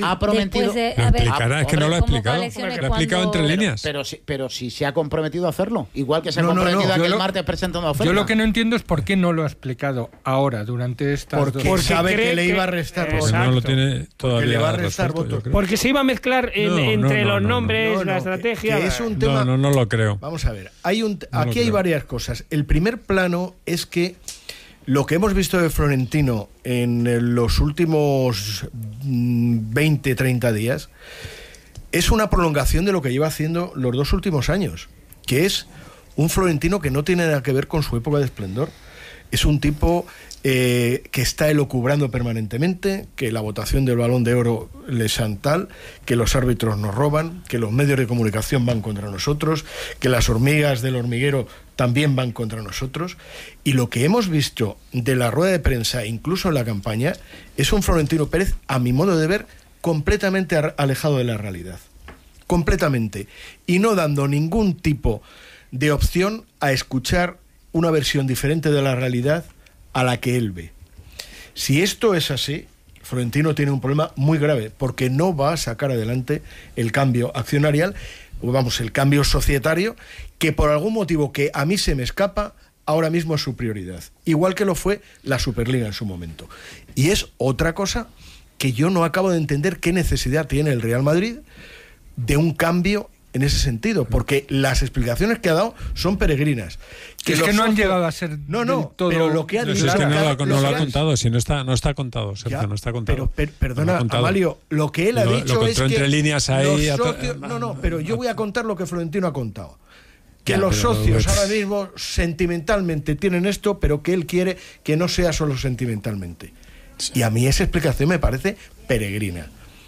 Lo explicará, es que no lo ha explicado. Lo ha explicado entre líneas. Pero si se ha comprometido a hacerlo. Igual que se ha comprometido a que el martes presenta una oferta. Yo lo que no entiendo es por qué no lo ha explicado ahora, durante estas porque sabe que le iba a restar votos. No lo tiene todavía. Porque se iba a mezclar entre los nombres, la estrategia. Que es un tema... No lo creo. Vamos a ver, aquí hay varias cosas. El primer plano es que lo que hemos visto de Florentino en los últimos 20, 30 días es una prolongación de lo que lleva haciendo los 2 últimos años, que es un Florentino que no tiene nada que ver con su época de esplendor. Es un tipo que está elucubrando permanentemente, que la votación del Balón de Oro le es tal, que los árbitros nos roban, que los medios de comunicación van contra nosotros, que las hormigas del hormiguero también van contra nosotros. Y lo que hemos visto de la rueda de prensa, incluso en la campaña, es un Florentino Pérez, a mi modo de ver, completamente alejado de la realidad. Completamente. Y no dando ningún tipo de opción a escuchar una versión diferente de la realidad a la que él ve. Si esto es así, Florentino tiene un problema muy grave, porque no va a sacar adelante el cambio accionarial, el cambio societario, que por algún motivo que a mí se me escapa, ahora mismo es su prioridad. Igual que lo fue la Superliga en su momento. Y es otra cosa que yo no acabo de entender, qué necesidad tiene el Real Madrid de un cambio en ese sentido, porque las explicaciones que ha dado son peregrinas. Que es que no han llegado a ser todo, pero lo que ha dicho... Es que no lo ha contado, si no está contado, Sergio, no está contado. Pero perdona, Amalio, lo que él ha dicho es que... entre líneas ahí... pero yo voy a contar lo que Florentino ha contado. Que los socios ahora mismo sentimentalmente tienen esto, pero que él quiere que no sea solo sentimentalmente. Sí. Y a mí esa explicación me parece peregrina.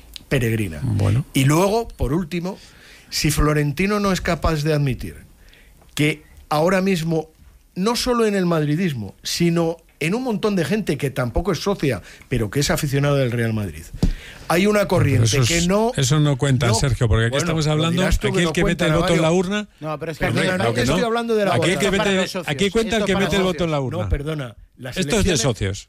Bueno. Y luego, por último, si Florentino no es capaz de admitir que ahora mismo, no solo en el madridismo, sino en un montón de gente que tampoco es socia, pero que es aficionado del Real Madrid, hay una corriente que no... Eso no cuenta, Sergio, porque aquí estamos hablando... Aquí el que mete el voto en la urna... No, pero es que estoy hablando de la aquí cuenta el que mete el voto en la urna. No, perdona. Esto es de socios.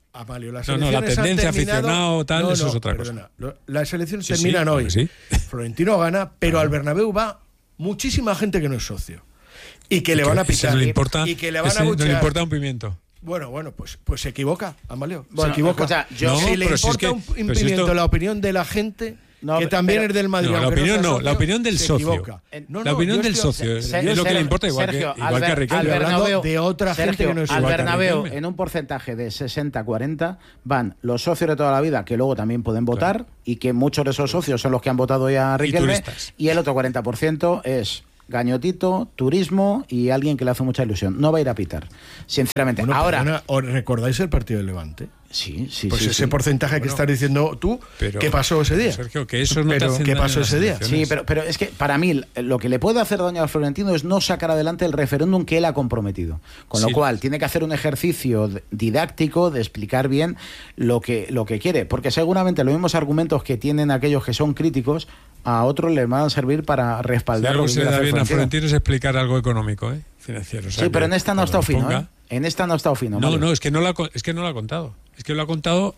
La tendencia aficionado, tal, eso es otra cosa. Las elecciones terminan hoy. Sí. Florentino gana, pero al Bernabéu va muchísima gente que no es socio. Y que le van a pitar. Y que le van a abuchear. No le importa un pimiento. Bueno, pues se equivoca, Amalio. Se equivoca. O sea, si le importa un pimiento la opinión de la gente... que también es del Madrid. No, la opinión del socio. La opinión del socio es lo que le importa, igual que a Riquelme. Hablando de otra gente que no es al Bernabéu, en un porcentaje de 60-40, van los socios de toda la vida, que luego también pueden votar, y que muchos de esos socios son los que han votado ya a Riquelme, y el otro 40% es gañotito, turismo y alguien que le hace mucha ilusión. No va a ir a pitar, sinceramente. Bueno, ahora, perdona, ¿os recordáis el partido del Levante? Sí. Pues ese porcentaje que estás diciendo tú, ¿qué pasó ese día? Sergio, que eso no te hace ¿qué pasó ese día? Sí, pero es que para mí lo que le puede hacer daño al Florentino es no sacar adelante el referéndum que él ha comprometido. Con lo cual, tiene que hacer un ejercicio didáctico de explicar bien lo que quiere. Porque seguramente los mismos argumentos que tienen aquellos que son críticos, a otros les van a servir para respaldar lo que quiere hacer Florentino. A Florentino es explicar algo económico, financiero. O sea, sí, pero en esta no ha estado fino, ¿eh? En esta no ha estado fino. No, es que no lo ha contado. Es que lo ha contado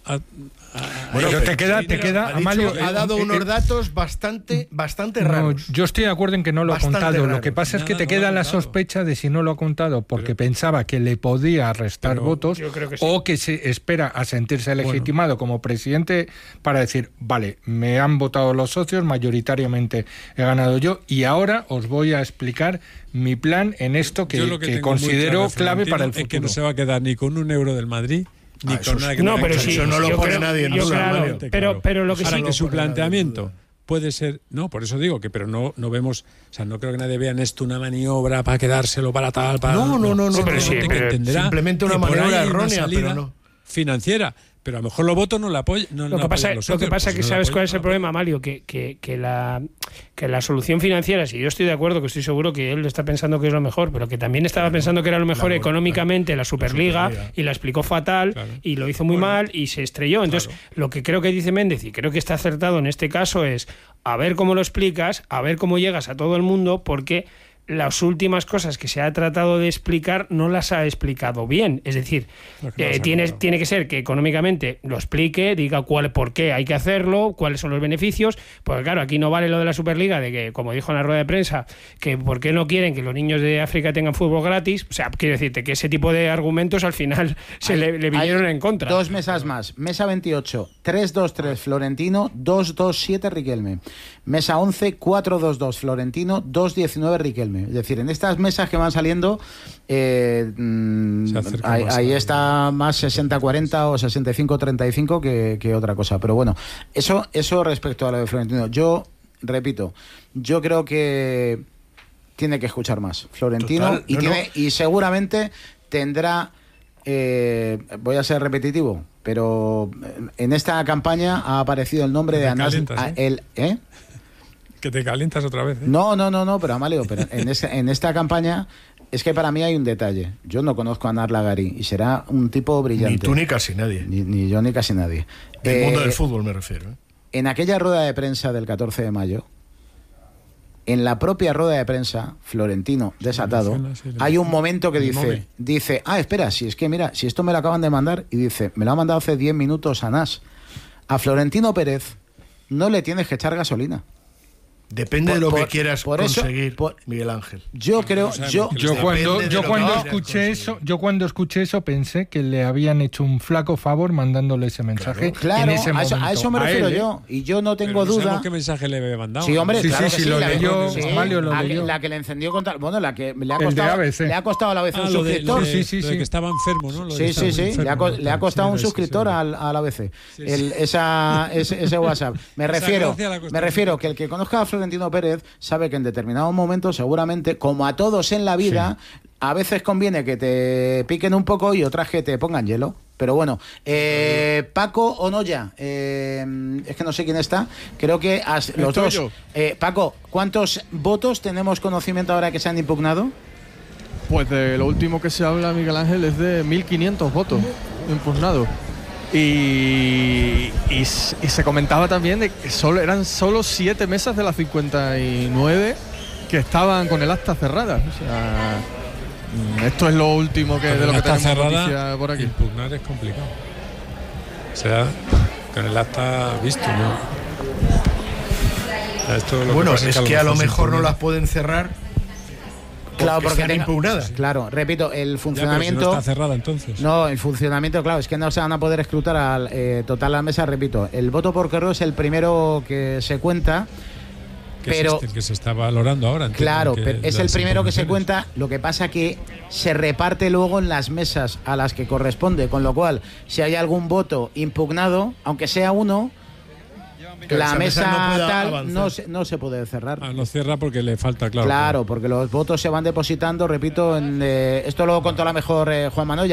bueno, pero te queda Amalio, ha dado unos datos bastante raros. Yo estoy de acuerdo en que no lo ha contado. Raros. Lo que pasa es que te queda la sospecha de si no lo ha contado porque pensaba que le podía restar votos o que se espera a sentirse legitimado como presidente para decir, vale, me han votado los socios, mayoritariamente he ganado yo y ahora os voy a explicar mi plan en esto que considero clave para el futuro. Es que no se va a quedar ni con un euro del Madrid ni con nada que eso no lo pone nadie en duda. Pero lo que ahora que su planteamiento puede ser, por eso digo que pero no vemos, o sea, no creo que nadie vea en esto una maniobra para quedárselo para tal, para pero simplemente una maniobra errónea, pero no financiera. Pero a lo mejor los votos no la apoyan. Lo que pasa es que sabes cuál es el problema, Mario, que la solución financiera, si yo estoy de acuerdo, que estoy seguro que él está pensando que es lo mejor, pero que también estaba pensando que era lo mejor económicamente la Superliga y la explicó fatal y lo hizo muy mal y se estrelló. Entonces, lo que creo que dice Méndez, y creo que está acertado en este caso, es a ver cómo lo explicas, a ver cómo llegas a todo el mundo, porque las últimas cosas que se ha tratado de explicar no las ha explicado bien. Es decir, tiene que ser que económicamente lo explique, diga por qué hay que hacerlo, cuáles son los beneficios, porque claro, aquí no vale lo de la Superliga, de que, como dijo en la rueda de prensa, que por qué no quieren que los niños de África tengan fútbol gratis. O sea, quiero decirte que ese tipo de argumentos al final le vinieron en contra. Dos mesas más. Mesa 28, 3-2-3 Florentino, 2-2-7 Riquelme. Mesa 11, 4-2-2 Florentino, 2-19 Riquelme. Es decir, en estas mesas que van saliendo, ahí está más 60-40 o 65-35 que otra cosa. Pero bueno, eso respecto a lo de Florentino. Yo, repito, yo creo que tiene que escuchar más Florentino. Y seguramente tendrá... voy a ser repetitivo, pero en esta campaña ha aparecido el nombre de Anas. Que te calientas otra vez. No, pero Amalio, en esta campaña es que para mí hay un detalle. Yo no conozco a Anas Lagari y será un tipo brillante. Ni tú ni casi nadie. Ni yo ni casi nadie. Del mundo del fútbol me refiero. En aquella rueda de prensa del 14 de mayo, en la propia rueda de prensa, Florentino, desatado, hay un momento que dice, espera, si es que mira, si esto me lo acaban de mandar, y dice, me lo ha mandado hace 10 minutos Anas. A Florentino Pérez no le tienes que echar gasolina. Depende de lo que quieras conseguir, Miguel Ángel. Yo creo, yo cuando escuché eso pensé que le habían hecho un flaco favor mandándole ese mensaje. Claro, en ese momento, a eso me refiero yo. Y yo no tengo duda. ¿Qué mensaje le había mandado? Sí, hombre, claro sí, lo leyó. Amalio lo leyó. La que le encendió contra. Bueno, la que le ha costado a la ABC un suscriptor. Sí, que estaba enfermo, ¿no? Sí. Le ha costado un suscriptor a la ABC. Ese WhatsApp. Me refiero que el que conozca a Florentino Pérez sabe que en determinados momentos, seguramente, como a todos en la vida, a veces conviene que te piquen un poco y otras que te pongan hielo. Pero bueno, Paco Onoya, es que no sé quién está, creo que los dos. Paco, ¿cuántos votos tenemos conocimiento ahora que se han impugnado? Pues de lo último que se habla, Miguel Ángel, es de 1.500 votos impugnados. Y se comentaba también de que eran solo 7 mesas de las 59 que estaban con el acta cerrada. O sea, esto es lo último de lo que tenemos noticia por aquí. Impugnar es complicado. O sea, con el acta visto, ¿no? Bueno, es que a lo mejor no las pueden cerrar. Claro, porque están impugnadas. Claro, repito, el funcionamiento. Ya, pero si no está cerrada, entonces. No, el funcionamiento, claro, es que no se van a poder escrutar total la mesa. Repito, el voto por correo es el primero que se cuenta. Pero es que se está valorando ahora. Claro, pero es el primero que se cuenta. Lo que pasa que se reparte luego en las mesas a las que corresponde, con lo cual, si hay algún voto impugnado, aunque sea uno, la mesa no se puede cerrar. No cierra porque le falta, claro, porque los votos se van depositando, repito, esto lo contó la mejor Juan Manoya.